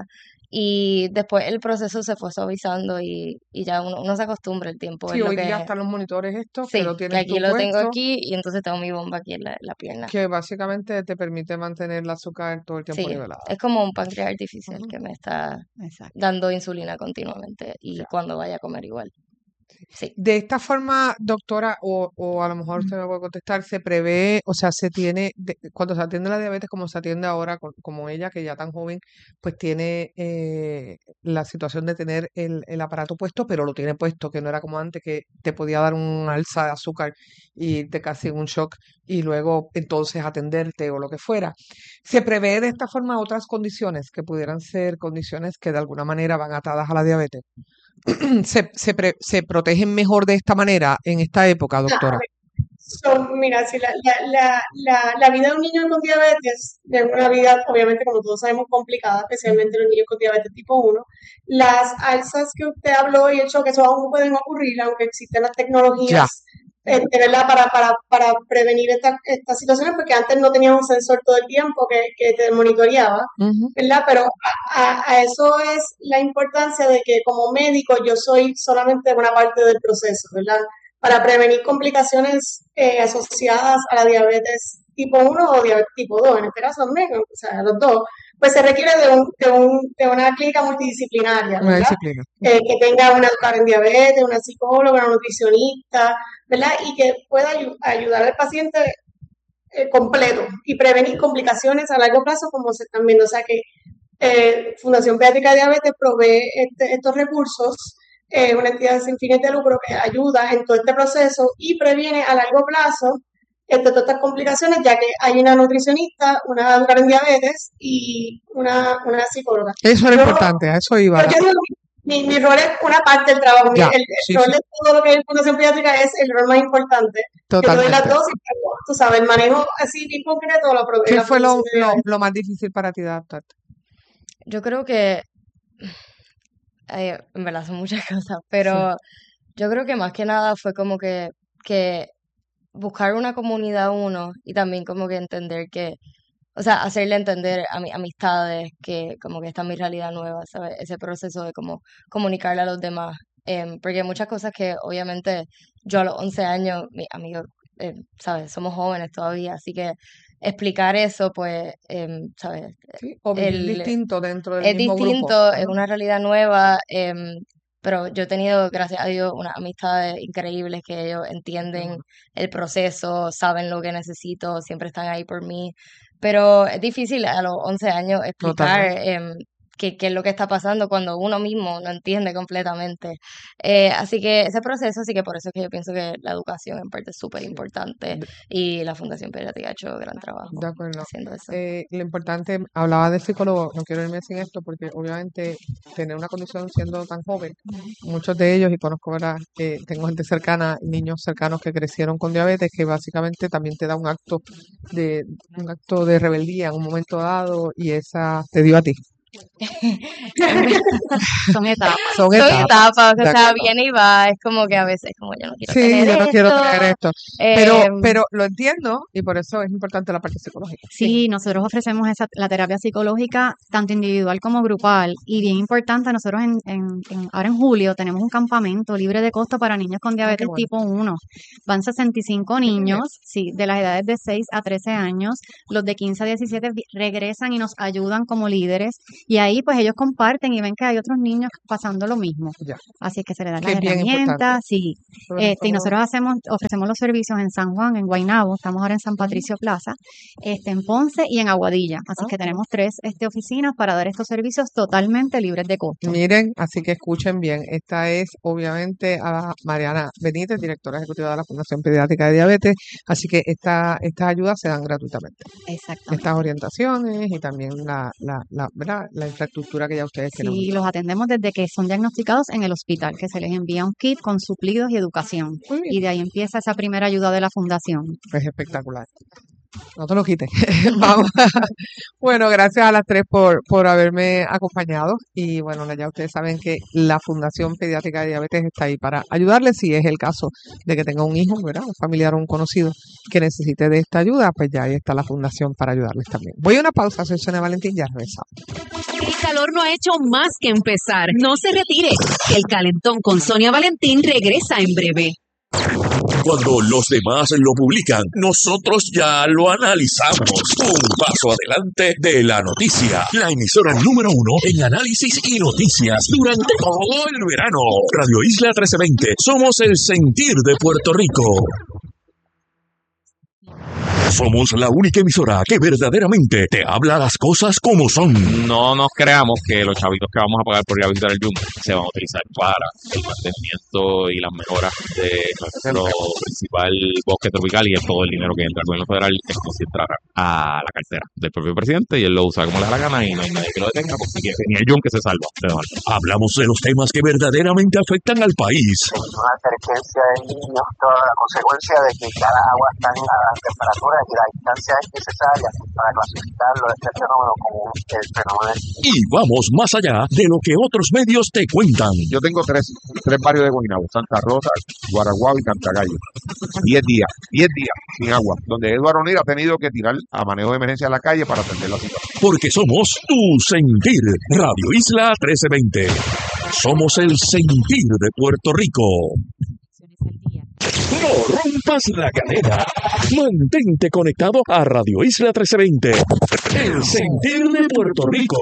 Y después el proceso se fue suavizando y, y ya uno, uno se acostumbra, el tiempo Sí, es lo hoy día que... están los monitores estos que Sí, lo que tienes aquí tú lo tengo puesto, aquí y entonces tengo mi bomba aquí en la, la pierna. que básicamente te permite mantener el azúcar todo el tiempo Sí, nivelada. es como un páncreas artificial Ujú. que me está Exacto. dando insulina continuamente y Ya. cuando vaya a comer igual. Sí. De esta forma, doctora, o, o a lo mejor usted me puede contestar, se prevé, o sea, se tiene, de- cuando se atiende la diabetes como se atiende ahora, con- como ella, que ya tan joven, pues tiene eh, la situación de tener el, el aparato puesto, pero lo tiene puesto, que no era como antes, que te podía dar un alza de azúcar y te casi un shock y luego entonces atenderte o lo que fuera. Se prevé de esta forma otras condiciones que pudieran ser condiciones que de alguna manera van atadas a la diabetes. se, se, pre- se protegen mejor de esta manera en esta época, Ah, a doctora. ver, so, mira, si la, la, la, la, la vida de un niño con diabetes es una vida, obviamente, como todos sabemos, complicada, especialmente los niños con diabetes tipo uno. Las alzas que usted habló y el choque, eso aún pueden ocurrir, aunque existen las Ya. tecnologías, este, ¿verdad? Para, para, para prevenir esta- estas situaciones, porque antes no teníamos un sensor todo el tiempo que, que te monitoreaba, Ujú. ¿verdad? Pero a, a- a eso es la importancia de que como médico yo soy solamente una parte del proceso, ¿verdad? Para prevenir complicaciones eh, asociadas a la diabetes tipo uno o diabetes tipo dos, en este caso también, o sea, los dos, pues se requiere de, un, de, un, de una clínica multidisciplinaria, Una ¿verdad? disciplina. Eh, que tenga una educadora en diabetes, una psicóloga, una nutricionista, ¿verdad? Y que pueda ayu- ayudar al paciente eh, completo y prevenir complicaciones a largo plazo como se están viendo. O sea que eh, Fundación Pediátrica de Diabetes provee este- estos recursos, eh, una entidad sin fines de lucro que ayuda en todo este proceso y previene a largo plazo este, todas estas complicaciones, ya que hay una nutricionista, una educadora en diabetes y una, una psicóloga. Eso era Yo, importante, a eso iba. yo, yo digo, mi, mi rol es una parte del trabajo, mi- Ya, el, el sí, rol sí, de todo lo que es Fundación Pediátrica es el rol más importante. Yo doy las totalmente. dos y pero, tú sabes, el manejo así bien concreto lo provee ¿Qué la fue Fundación lo, de lo, Diabetes. lo más difícil para ti de adaptarte? Yo creo que, eh, en verdad son muchas cosas, Sí. pero yo creo que más que nada fue como que, que buscar una comunidad uno y también como que entender que, o sea, hacerle entender a mis amistades que como que esta es mi realidad nueva, ¿sabes? Ese proceso de como comunicarle a los demás. Em, porque hay muchas cosas que obviamente yo a los once años, mis amigos, eh, ¿sabes? Somos jóvenes todavía, así que explicar eso, pues, em, ¿sabes? Sí, o vivir El, distinto dentro del es mismo grupo. distinto, es Ajá. una realidad nueva, em, pero yo he tenido, gracias a Dios, unas amistades increíbles que ellos entienden Ujú. el proceso, saben lo que necesito, siempre están ahí por mí. pero es difícil a los once años explicar eh, qué, qué es lo que está pasando cuando uno mismo no entiende completamente. Eh, así que ese proceso, así que por eso es que yo pienso que la educación en parte es súper importante y la Fundación Pediátrica ha hecho gran trabajo De acuerdo. haciendo eso. Eh, lo importante, hablaba del psicólogo, no quiero irme sin esto porque obviamente tener una condición siendo tan joven, muchos de ellos, y conozco, ¿verdad? Eh, tengo gente cercana, niños cercanos que crecieron con diabetes, que básicamente también te da un acto de un acto de rebeldía en un momento dado y esa te dio a ti. Son etapas. Son Son etapas. etapas, o De sea, acuerdo. viene y va, es como que a veces como yo no quiero Sí, tener yo no quiero esto. tener esto. Pero, Eh, pero lo entiendo y por eso es importante la parte psicológica. Sí, nosotros ofrecemos esa, la terapia psicológica tanto individual como grupal y bien importante, nosotros en, en, en- ahora en julio tenemos un campamento libre de costo para niños con diabetes bueno. tipo uno. Van sesenta y cinco niños, sí, de las edades de seis a trece años, los de quince a diecisiete vi- regresan y nos ayudan como líderes y ahí pues ellos comparten y ven que hay otros niños pasando lo mismo. Ya. Así es que se les dan Que las es bien importante. herramientas, sí. Sobre Este, y todo- nosotros hacemos, ofrecemos los servicios en San Juan, en Guaynabo, estamos ahora en San Patricio Plaza, este, en Ponce y en Aguadilla. Así Ah, que tenemos tres este, oficinas para dar estos servicios totalmente libres de costo. Miren, así que escuchen bien. Esta es obviamente a Mariana Benítez, directora ejecutiva de la Fundación Pediátrica de Diabetes. Así que esta, estas ayudas se dan gratuitamente. Exactamente. Estas orientaciones y también la, la, la, ¿verdad? la infraestructura que ya ustedes tienen. Sí, los atendemos desde que son diagnosticados en el hospital, que se les envía un kit con suplidos y educación. Muy bien. Y de ahí empieza esa primera ayuda de la fundación. Pues espectacular. No te lo quites. Vamos. Bueno, gracias a las tres por, por haberme acompañado. Y bueno, ya ustedes saben que la Fundación Pediátrica de Diabetes está ahí para ayudarles. Si es el caso de que tenga un hijo, ¿verdad? Un familiar o un conocido que necesite de esta ayuda, pues ya ahí está la Fundación para ayudarles también. Voy a una pausa, soy Sonia Valentín, ya regresamos. El calor no ha hecho más que empezar. No se retire. El calentón con Sonia Valentín regresa en breve. Cuando los demás lo publican, nosotros ya lo analizamos. Un paso adelante de la noticia. La emisora número uno en análisis y noticias durante todo el verano. Radio Isla trece veinte. Somos el sentir de Puerto Rico. Somos la única emisora que verdaderamente te habla las cosas como son. No nos creamos que los chavitos que vamos a pagar por ir a visitar el yunque se van a utilizar para el mantenimiento y las mejoras de nuestro principal bosque tropical, y es todo el dinero que entra al gobierno federal es concentrar a la cartera del propio presidente y él lo usa como le da la gana y no hay nadie que lo detenga porque ni el yunque se salva. Hablamos de los temas que verdaderamente afectan al país. Una advertencia del niño, toda la consecuencia de que cada agua está en la temperatura y la distancia es necesaria para clasificarlo este fenómeno como el fenómeno. Y vamos más allá de lo que otros medios te cuentan. Yo tengo tres, tres barrios de Guaynabo: Santa Rosa, Guaraguao y Cantagallo. Diez días, diez días sin agua, donde Eduardo O'Neill ha tenido que tirar a manejo de emergencia a la calle para atender la situación. Porque somos tu sentir. Radio Isla trece veinte. Somos el sentir de Puerto Rico. No rompas la cadena. Mantente conectado a Radio Isla trece veinte. El sentir de Puerto Rico.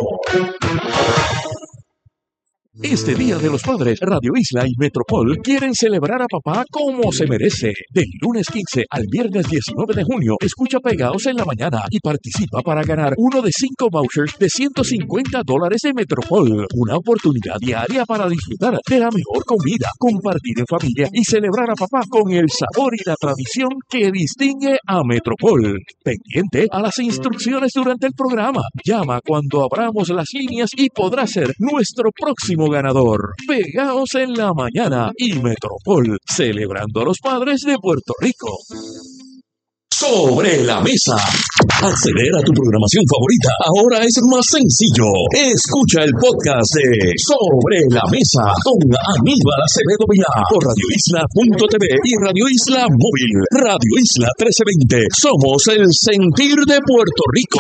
Este Día de los Padres, Radio Isla y Metropol quieren celebrar a papá como se merece. Del lunes quince al viernes diecinueve de junio, escucha Pegados en la Mañana y participa para ganar uno de cinco vouchers de ciento cincuenta dólares de Metropol. Una oportunidad diaria para disfrutar de la mejor comida, compartir en familia y celebrar a papá con el sabor y la tradición que distingue a Metropol. Pendiente a las instrucciones durante el programa. Llama cuando abramos las líneas y podrás ser nuestro próximo ganador. Pegaos en la Mañana y Metropol, celebrando a los padres de Puerto Rico. Sobre la mesa. Acceder a tu programación favorita ahora es más sencillo. Escucha el podcast de Sobre la Mesa con Aníbal Acevedo Vilá por radio isla punto t v y Radio Isla Móvil. Radio Isla trece veinte. Somos el sentir de Puerto Rico.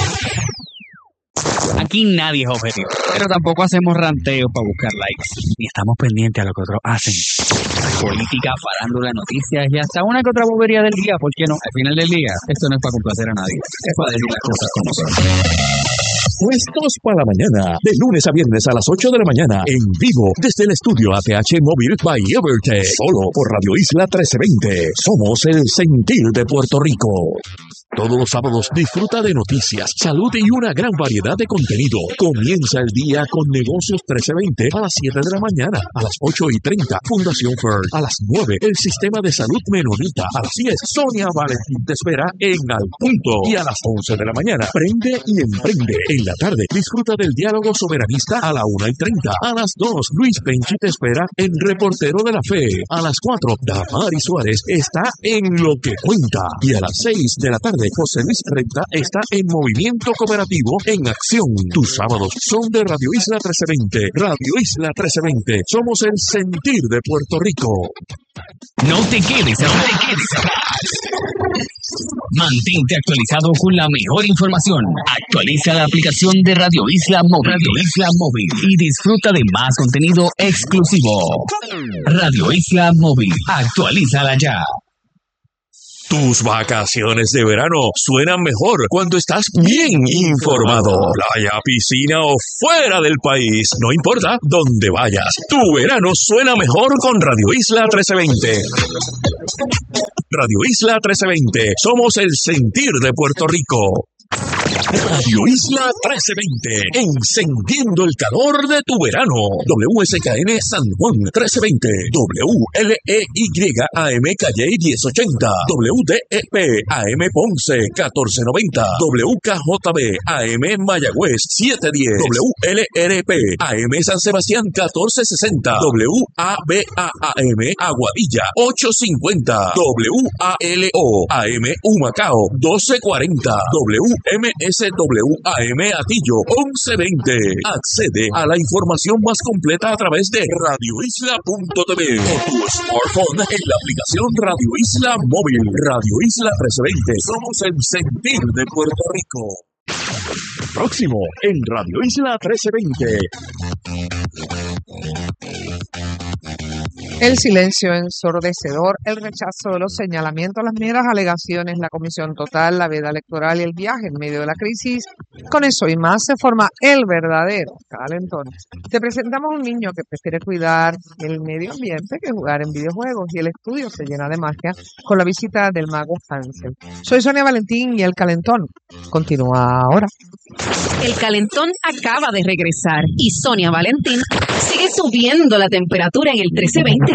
Aquí nadie es objetivo, pero tampoco hacemos ranteos para buscar likes, ni estamos pendientes a lo que otros hacen. Política, farándula, noticias y hasta una que otra bobería del día, ¿por qué no? Al final del día, esto no es para complacer a nadie, es para decir las cosas como son. Puestos para la mañana, de lunes a viernes a las ocho de la mañana, en vivo, desde el estudio A T H Móvil by Evertech, solo por Radio Isla trece veinte. Somos el sentir de Puerto Rico. Todos los sábados disfruta de noticias, salud y una gran variedad de contenido. Comienza el día con Negocios trece veinte a las siete de la mañana, a las ocho y treinta, Fundación Fern, a las nueve, el Sistema de Salud Menonita, a las diez, Sonia Valentín te espera en Al Punto, y a las once de la mañana, Prende y Emprende. En la tarde, disfruta del diálogo soberanista a la una y treinta, a las dos, Luis Penchi te espera en Reportero de la Fe, a las cuatro, Damari Suárez está en Lo que Cuenta, y a las seis de la tarde, José Luis Renta está en Movimiento Cooperativo en Acción. Tus sábados son de Radio Isla trece veinte. Radio Isla trece veinte. Somos el sentir de Puerto Rico. No te quedes atrás. Mantente actualizado con la mejor información. Actualiza la aplicación de Radio Isla Móvil. Radio Isla Móvil. Y disfruta de más contenido exclusivo. Radio Isla Móvil. Actualízala ya. Tus vacaciones de verano suenan mejor cuando estás bien informado. Playa, piscina o fuera del país, no importa dónde vayas. Tu verano suena mejor con Radio Isla trece veinte. Radio Isla trece veinte. Somos el sentir de Puerto Rico. Radio Isla trece veinte, encendiendo el calor de tu verano. W S K N San Juan trece veinte, W L E Y A M Calle diez ochenta, W D E P A M Ponce catorce noventa, W K J B A M Mayagüez siete diez, W L R P A M San Sebastián catorce sesenta, W A B A A M Aguadilla ocho cincuenta, W A L O A M Humacao doce cuarenta, W M S W A M Atillo once veinte. Accede a la información más completa a través de radio isla punto t v o tu smartphone en la aplicación Radio Isla Móvil. Radio Isla trece veinte. Somos el sentir de Puerto Rico. Próximo en Radio Isla trece veinte. El silencio ensordecedor, el rechazo de los señalamientos, las meras alegaciones, la comisión total, la veda electoral y el viaje en medio de la crisis. Con eso y más se forma el verdadero calentón. Te presentamos un niño que prefiere cuidar el medio ambiente que jugar en videojuegos, y el estudio se llena de magia con la visita del mago Hansel. Soy Sonia Valentín y el calentón continúa ahora. El calentón acaba de regresar y Sonia Valentín sigue subiendo la temperatura en el trece veinte.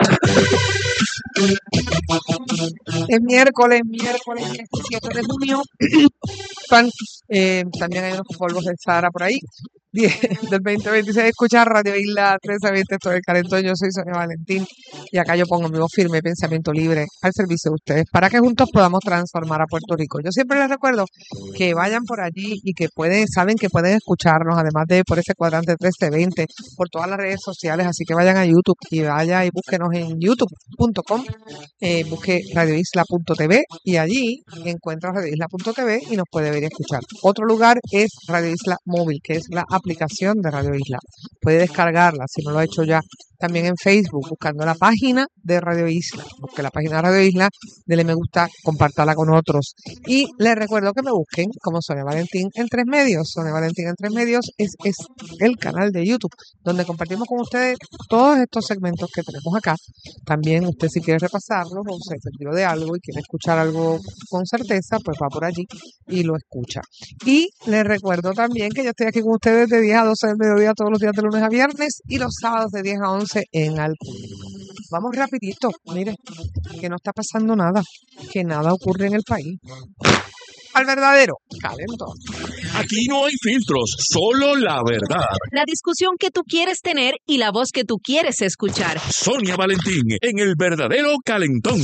Es miércoles, miércoles diecisiete de junio. Pan, eh, también hay unos polvos del Sahara por ahí. diez del veinte veintiséis, escucha Radio Isla trece veinte, esto es el calentón. Yo soy Sonia Valentín y acá yo pongo mi voz firme y pensamiento libre al servicio de ustedes para que juntos podamos transformar a Puerto Rico. Yo siempre les recuerdo que vayan por allí y que pueden, saben que pueden escucharnos, además de por ese cuadrante trece veinte, por todas las redes sociales, así que vayan a YouTube y vaya y búsquenos en youtube punto com, eh, busque radio isla punto t v y allí encuentra radio isla punto t v y nos puede ver y escuchar. Otro lugar es Radio Isla Móvil, que es la aplicación de Radio Isla. Puede descargarla si no lo ha hecho ya. También en Facebook, buscando la página de Radio Isla. Busque la página de Radio Isla, dele me gusta, compártala con otros. Y les recuerdo que me busquen como Sonia Valentín en Tres Medios. Sonia Valentín en Tres Medios es, es el canal de YouTube, donde compartimos con ustedes todos estos segmentos que tenemos acá. También usted, si quiere repasarlos o se perdió de algo y quiere escuchar algo con certeza, pues va por allí y lo escucha. Y les recuerdo también que yo estoy aquí con ustedes de diez a doce del mediodía todos los días de lunes a viernes y los sábados de diez a once en Al Punto. Vamos rapidito, mire, que no está pasando nada, que nada ocurre en el país. Al verdadero calentón. Aquí no hay filtros, solo la verdad. La discusión que tú quieres tener y la voz que tú quieres escuchar. Sonia Valentín en el verdadero calentón.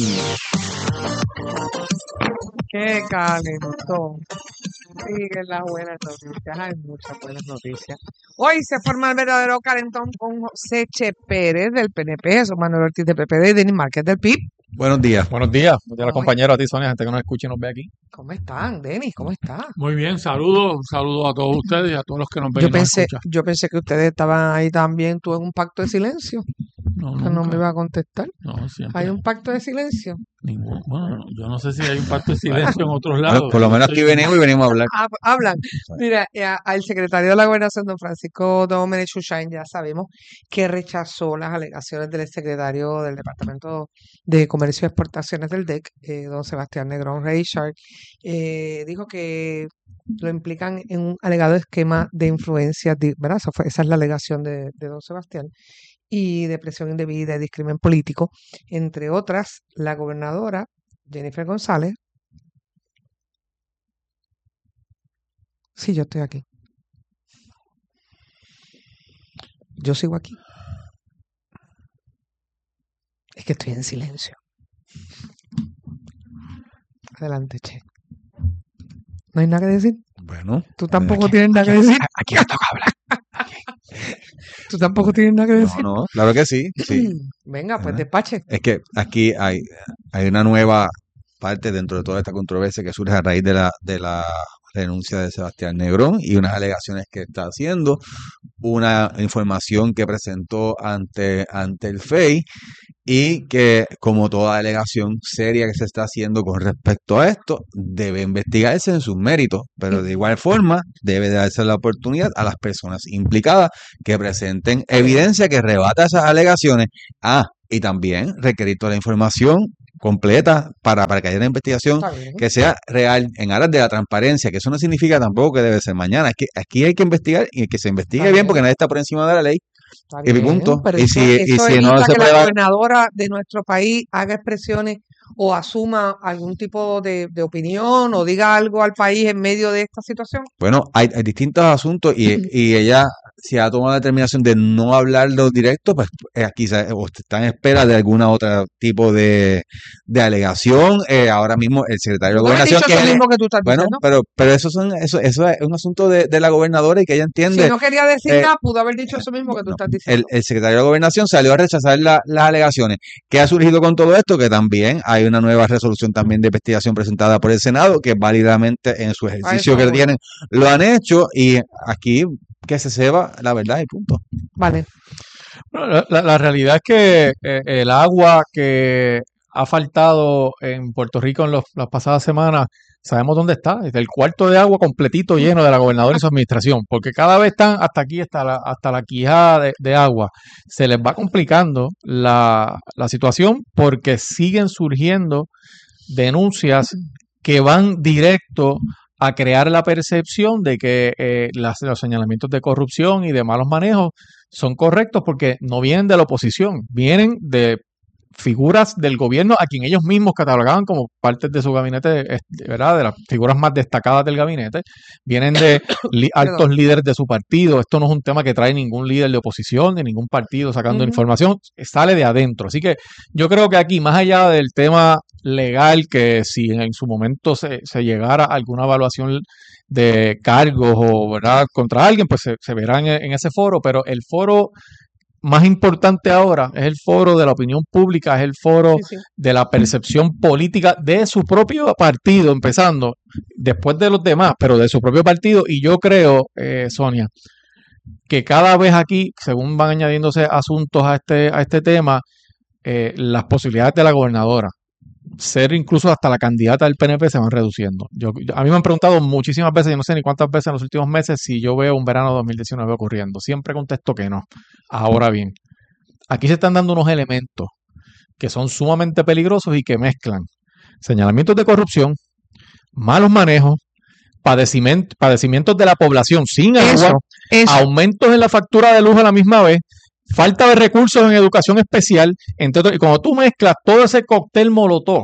¡Qué calentón! Siguen las buenas noticias, hay muchas buenas noticias. Hoy se forma el verdadero calentón con José Che Pérez del P N P, Jesús Manuel Ortiz del P P D y Denis Márquez del P I B. Buenos días. Buenos días. Buenos días a los compañeros, a ti, Sonia, gente que nos escucha y nos ve aquí. ¿Cómo están, Denis? ¿Cómo está? Muy bien, saludos, saludos a todos ustedes y a todos los que nos ven Yo y nos pensé, escuchan. yo pensé que ustedes estaban ahí también, tú en un pacto de silencio. No, que no me iba a contestar. No, siempre. Hay un pacto de silencio. Ningún, bueno, yo no sé si hay un pacto de silencio en otros lados. Bueno, por lo menos aquí venimos y venimos a hablar. Ah, hablan. Mira, eh, al secretario de la Gobernación, don Francisco Domenech Sushain, ya sabemos que rechazó las alegaciones del secretario del Departamento de Comercio y Exportaciones del D E C, eh, don Sebastián Negrón Reichard. Eh, dijo que lo implican en un alegado esquema de influencia, ¿verdad? Esa, fue, esa es la alegación de, de don Sebastián, y de presión indebida y discrimen político. Entre otras, la gobernadora Jennifer González. Sí, yo estoy aquí. Yo sigo aquí. Es que estoy en silencio. Adelante, Che. ¿No hay nada que decir? Bueno. ¿Tú tampoco aquí, tienes nada aquí, que decir? Aquí me toca hablar. ¿Tú tampoco tienes nada que decir? No, no, claro que sí. sí. Venga, pues ¿verdad? despache. Es que aquí hay, hay una nueva parte dentro de toda esta controversia que surge a raíz de la, de la renuncia de Sebastián Negrón y unas alegaciones que está haciendo, una información que presentó ante, ante el F E I y que, como toda alegación seria que se está haciendo con respecto a esto, debe investigarse en sus méritos, pero de igual forma debe darse la oportunidad a las personas implicadas que presenten evidencia que rebata esas alegaciones. Ah, y también requerir toda la información completa para, para que haya una investigación que sea real en aras de la transparencia, que eso no significa tampoco que debe ser mañana. Es que aquí hay que investigar y que se investigue bien, bien porque nadie está por encima de la ley. Y mi punto. Pero y eso, si, eso y si evita no se que puede la dar- gobernadora de nuestro país haga expresiones o asuma algún tipo de, de opinión o diga algo al país en medio de esta situación. Bueno, hay, hay distintos asuntos y, y ella, si ha tomado la determinación de no hablarlo directo, pues eh, quizás está en espera de algún otro tipo de, de alegación. Eh, ahora mismo el secretario de Tú no has Gobernación, dicho que eso es el- mismo que tú estás bueno, diciendo. pero, pero eso, son, eso, eso es un asunto de, de la gobernadora y que ella entiende. Si no quería decir eh, nada, pudo haber dicho eso mismo que tú estás diciendo. el, el secretario de Gobernación salió a rechazar la- las alegaciones. ¿Qué ha surgido con todo esto? Que también hay una nueva resolución también de investigación presentada por el Senado, que válidamente en su ejercicio eso que voy. tienen lo han hecho, y aquí que se sepa la verdad y punto. Vale. Bueno, la, la- la realidad es que eh, el agua que ha faltado en Puerto Rico en los- las pasadas semanas, sabemos dónde está. Es el cuarto de agua completito lleno de la gobernadora y su administración, porque cada vez están hasta aquí, hasta la, hasta la quijada de, de agua. Se les va complicando la, la situación porque siguen surgiendo denuncias que van directo a crear la percepción de que eh, las- los señalamientos de corrupción y de malos manejos son correctos porque no vienen de la oposición, vienen de figuras del gobierno a quien ellos mismos catalogaban como parte de su gabinete, eh, ¿verdad? De las figuras más destacadas del gabinete, vienen de li- altos líderes de su partido. Esto no es un tema que trae ningún líder de oposición ni ningún partido sacando Ujú. información, sale de adentro. Así que yo creo que aquí, más allá del tema legal, que si en su momento se, se llegara a alguna evaluación de cargos o, ¿verdad?, contra alguien, pues se, se verá en, en ese foro, pero el foro más importante ahora es el foro de la opinión pública, es el foro Sí, sí. de la percepción política de su propio partido, empezando después de los demás, pero de su propio partido. Y yo creo, eh, Sonia, que cada vez aquí, según van añadiéndose asuntos a este, a este tema, eh, las posibilidades de la gobernadora ser incluso hasta la candidata del P N P se van reduciendo. Yo, yo- a mí me han preguntado muchísimas veces, yo no sé ni cuántas veces en los últimos meses, si yo veo un verano dos mil diecinueve ocurriendo. Siempre contesto que no. Ahora bien, aquí se están dando unos elementos que son sumamente peligrosos y que mezclan señalamientos de corrupción, malos manejos, padecimiento- padecimientos de la población sin agua, Eso, eso. aumentos en la factura de luz a la misma vez, falta de recursos en educación especial, entre otros. Y cuando tú mezclas todo ese cóctel molotov,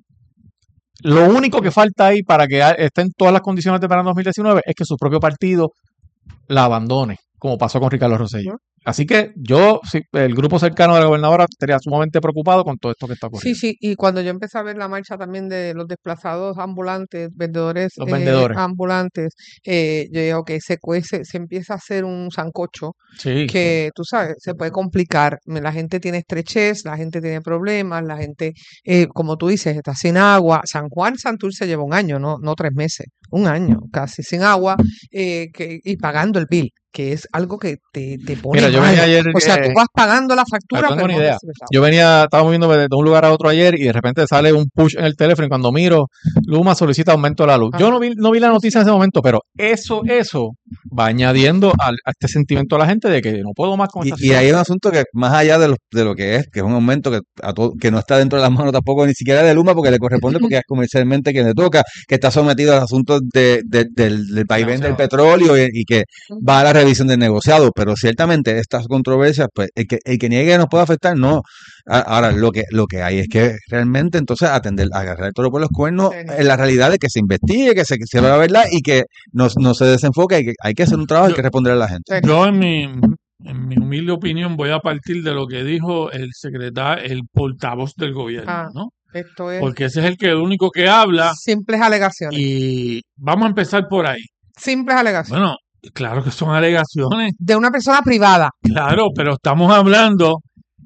lo único que falta ahí para que a- estén todas las condiciones de verano dos mil diecinueve es que su propio partido la abandone, como pasó con Ricardo Rosselló. Así que yo, sí, el grupo cercano de la gobernadora, estaría sumamente preocupado con todo esto que está Sí, ocurriendo. sí, y cuando yo empecé a ver la marcha también de los desplazados ambulantes, vendedores, Los eh, vendedores. ambulantes, eh, yo digo, ok, se cuece, se empieza a hacer un sancocho Sí, que, tú sabes, se puede complicar. La gente tiene estrechez, la gente tiene problemas, la gente, eh, como tú dices, está sin agua. San Juan Santurce lleva un año, no, no tres meses, un año casi sin agua, eh, que, y pagando el bill, que es algo que te, te pone Mira, yo venía ayer. O sea, eh, tú vas pagando la factura, no tengo pero ni no idea. recibes la Yo venía, estaba moviéndome de un lugar a otro ayer y de repente sale un push en el teléfono y cuando miro, Luma solicita aumento de la luz. Yo no vi, no vi la noticia en ese momento, pero eso, eso va añadiendo al- a, este sentimiento de la gente de que no puedo más con esta Y, y hay situación. un asunto que más allá de lo, de lo que es, que es un aumento que, a todo, que no está dentro de las manos tampoco ni siquiera de Luma porque le corresponde porque es comercialmente quien le toca, que está sometido a los asuntos de, de- del, del vaivén del petróleo y, y que va a la revisión del negociado, pero ciertamente estas controversias, pues el que, el que niegue nos puede afectar, no. A- Ahora, lo que, lo que hay es que realmente entonces atender, agarrar el toro por los cuernos en la realidad de que se investigue, que se, que se vea la verdad y que no, no se desenfoque, hay que, hay que hacer un trabajo, hay que responder a la gente. Yo en mi, en mi humilde opinión voy a partir de lo que dijo el secretario, el portavoz del gobierno, Ah, ¿no? esto es Porque ese es el que el único que habla simples alegaciones. y vamos a empezar por ahí. Simples alegaciones. Bueno, claro que son alegaciones, De una persona privada. claro, pero estamos hablando,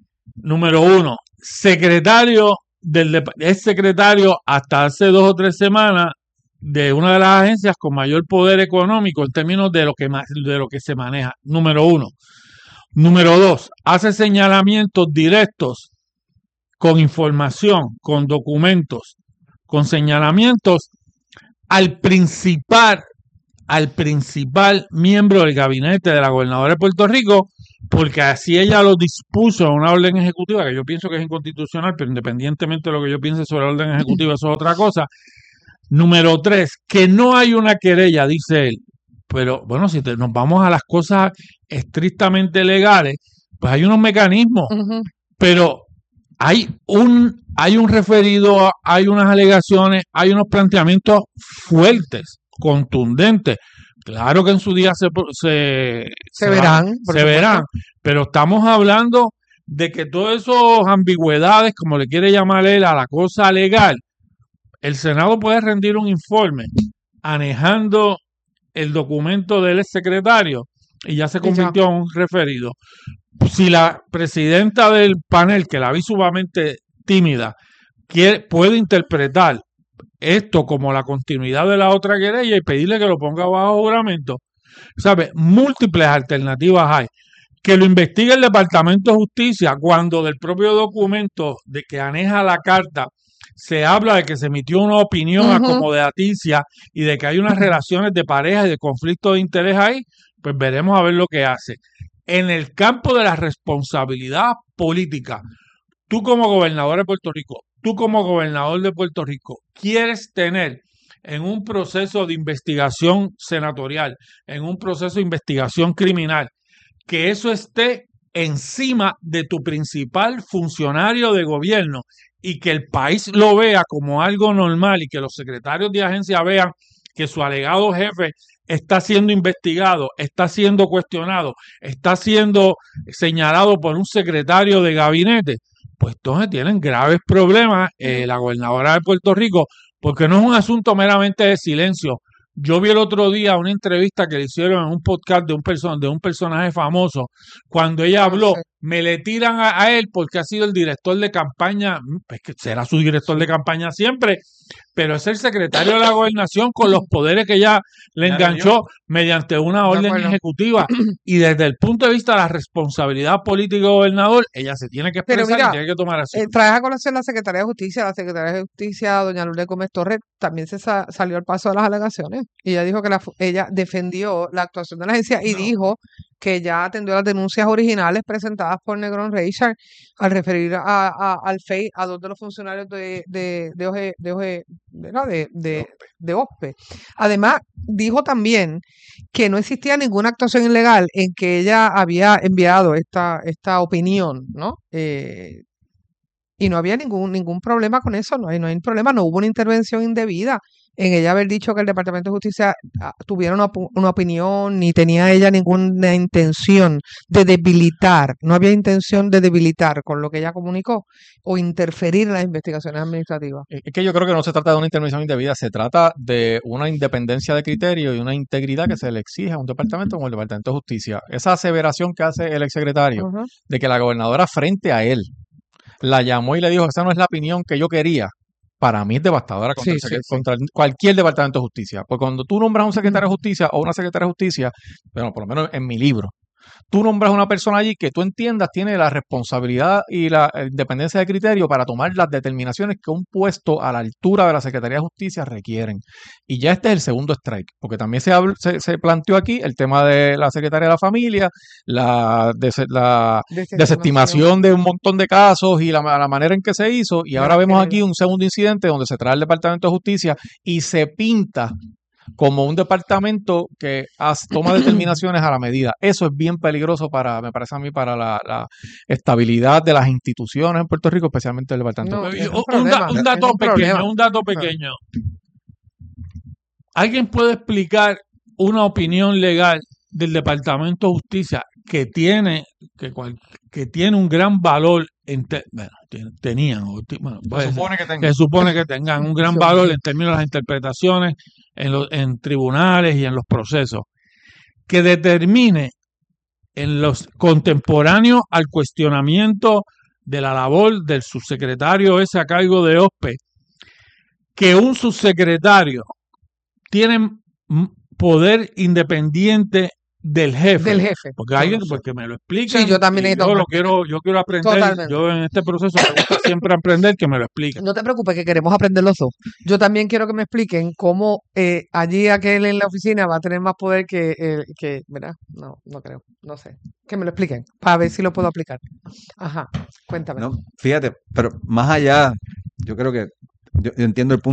número uno, secretario del dep- es secretario hasta hace dos o tres semanas de una de las agencias con mayor poder económico en términos de lo que ma- de lo que se maneja. Número uno. Número dos, hace señalamientos directos con información, con documentos, con señalamientos al principal, al principal miembro del gabinete de la gobernadora de Puerto Rico, porque así ella lo dispuso en una orden ejecutiva, que yo pienso que es inconstitucional, pero independientemente de lo que yo piense sobre la orden ejecutiva, eso es otra cosa. Número tres, que no hay una querella, dice él. Pero bueno, si te- nos vamos a las cosas estrictamente legales, pues hay unos mecanismos, Ujú. pero hay un, hay un referido, hay unas alegaciones, hay unos planteamientos fuertes, contundentes. Claro que en su día se, se, Se va- verán, por se supuesto. verán, pero estamos hablando de que todas esas ambigüedades, como le quiere llamar él, a la cosa legal, el Senado puede rendir un informe anejando el documento del exsecretario y ya se Y ya. convirtió en un referido. Si la presidenta del panel, que la vi sumamente tímida, quiere, puede interpretar esto como la continuidad de la otra querella y pedirle que lo ponga bajo juramento, ¿sabe? Múltiples alternativas hay. Que lo investigue el Departamento de Justicia cuando del propio documento de que aneja la carta se habla de que se emitió una opinión Ujú. acomodaticia y de que hay unas relaciones de pareja y de conflicto de interés ahí, pues veremos a ver lo que hace. En el campo de la responsabilidad política, tú como gobernador de Puerto Rico, tú como gobernador de Puerto Rico, quieres tener en un proceso de investigación senatorial, en un proceso de investigación criminal, que eso esté encima de tu principal funcionario de gobierno y que el país lo vea como algo normal y que los secretarios de agencia vean que su alegado jefe está siendo investigado, está siendo cuestionado, está siendo señalado por un secretario de gabinete, pues entonces tienen graves problemas eh, la gobernadora de Puerto Rico, porque no es un asunto meramente de silencio. Yo vi el otro día una entrevista que le hicieron en un podcast de un, person de un personaje famoso. Cuando ella habló, me le tiran a, a él porque ha sido el director de campaña, pues que será su director de campaña siempre, pero es el secretario de la gobernación con los poderes que ella le enganchó mediante una orden ejecutiva. Y desde el punto de vista de la responsabilidad política del gobernador, ella se tiene que Pero expresar mira, y tiene que tomar acción. eh, traes a conocer la Secretaría de Justicia, la Secretaria de Justicia, doña Lourdes Gómez Torres, también se sa- salió al paso de las alegaciones y ella dijo que la fu- ella defendió la actuación de la agencia y dijo que ya atendió las denuncias originales presentadas por Negrón Richard al referir a, a- al F E I a dos de los funcionarios de, de, de, OGE de, OGE ¿verdad? de, de, de O S P E. Además, dijo también que no existía ninguna actuación ilegal en que ella había enviado esta, esta opinión, ¿no? Eh, y no había ningún, ningún problema con eso, no hay, no hay problema, no hubo una intervención indebida en ella haber dicho que el Departamento de Justicia ah, tuviera una, opu- una opinión, ni tenía ella ninguna intención de debilitar, no había intención de debilitar con lo que ella comunicó o interferir en las investigaciones administrativas. Es que yo creo que no se trata de una intervención indebida, se trata de una independencia de criterio y una integridad que se le exige a un departamento como el Departamento de Justicia. Esa aseveración que hace el exsecretario Ujú. de que la gobernadora frente a él la llamó y le dijo, esa no es la opinión que yo quería, para mí es devastadora contra, Sí, el sí, secre- sí. contra el- cualquier departamento de justicia. Porque cuando tú nombras a un secretario de justicia o una secretaria de justicia, bueno, por lo menos en mi libro, tú nombras a una persona allí que tú entiendas tiene la responsabilidad y la eh, independencia de criterio para tomar las determinaciones que un puesto a la altura de la Secretaría de Justicia requieren. Y ya este es el segundo strike, porque también se, habl- se, se planteó aquí el tema de la Secretaría de la Familia, la, des- la Desestimación desestimación de un montón de casos y la, la manera en que se hizo. Y de ahora la vemos querella. aquí un segundo incidente donde se trae al Departamento de Justicia y se pinta como un departamento que has- toma determinaciones a la medida. Eso es bien peligroso para, me parece a mí, para la, la estabilidad de las instituciones en Puerto Rico, especialmente el Departamento No, de es Justicia. un Un, da- problema, un es dato un pequeño, problema. un dato pequeño. ¿Alguien puede explicar una opinión legal del Departamento de Justicia que tiene que, cual- que tiene un gran valor en te- bueno, tiene- tenían o ti- bueno, puede Se ser, supone que tengan. que supone que tengan un gran valor en términos de las interpretaciones en los en tribunales y en los procesos, que determine en los contemporáneos al cuestionamiento de la labor del subsecretario ese a cargo de O S P E, que un subsecretario tiene mm, poder independiente del jefe. Del jefe. Porque Yo alguien no sé. porque me lo explican. Sí, yo también y necesito yo lo aprender. quiero, yo quiero aprender. Totalmente. Yo en este proceso me gusta siempre aprender que me lo expliquen. No te preocupes, que queremos aprender los dos. Yo también quiero que me expliquen cómo eh, allí aquel en la oficina va a tener más poder que, eh, que, ¿verdad? No, no creo, no sé. Que me lo expliquen, para ver si lo puedo aplicar. Ajá, cuéntame. No, fíjate, pero más allá, yo creo que yo, yo entiendo el punto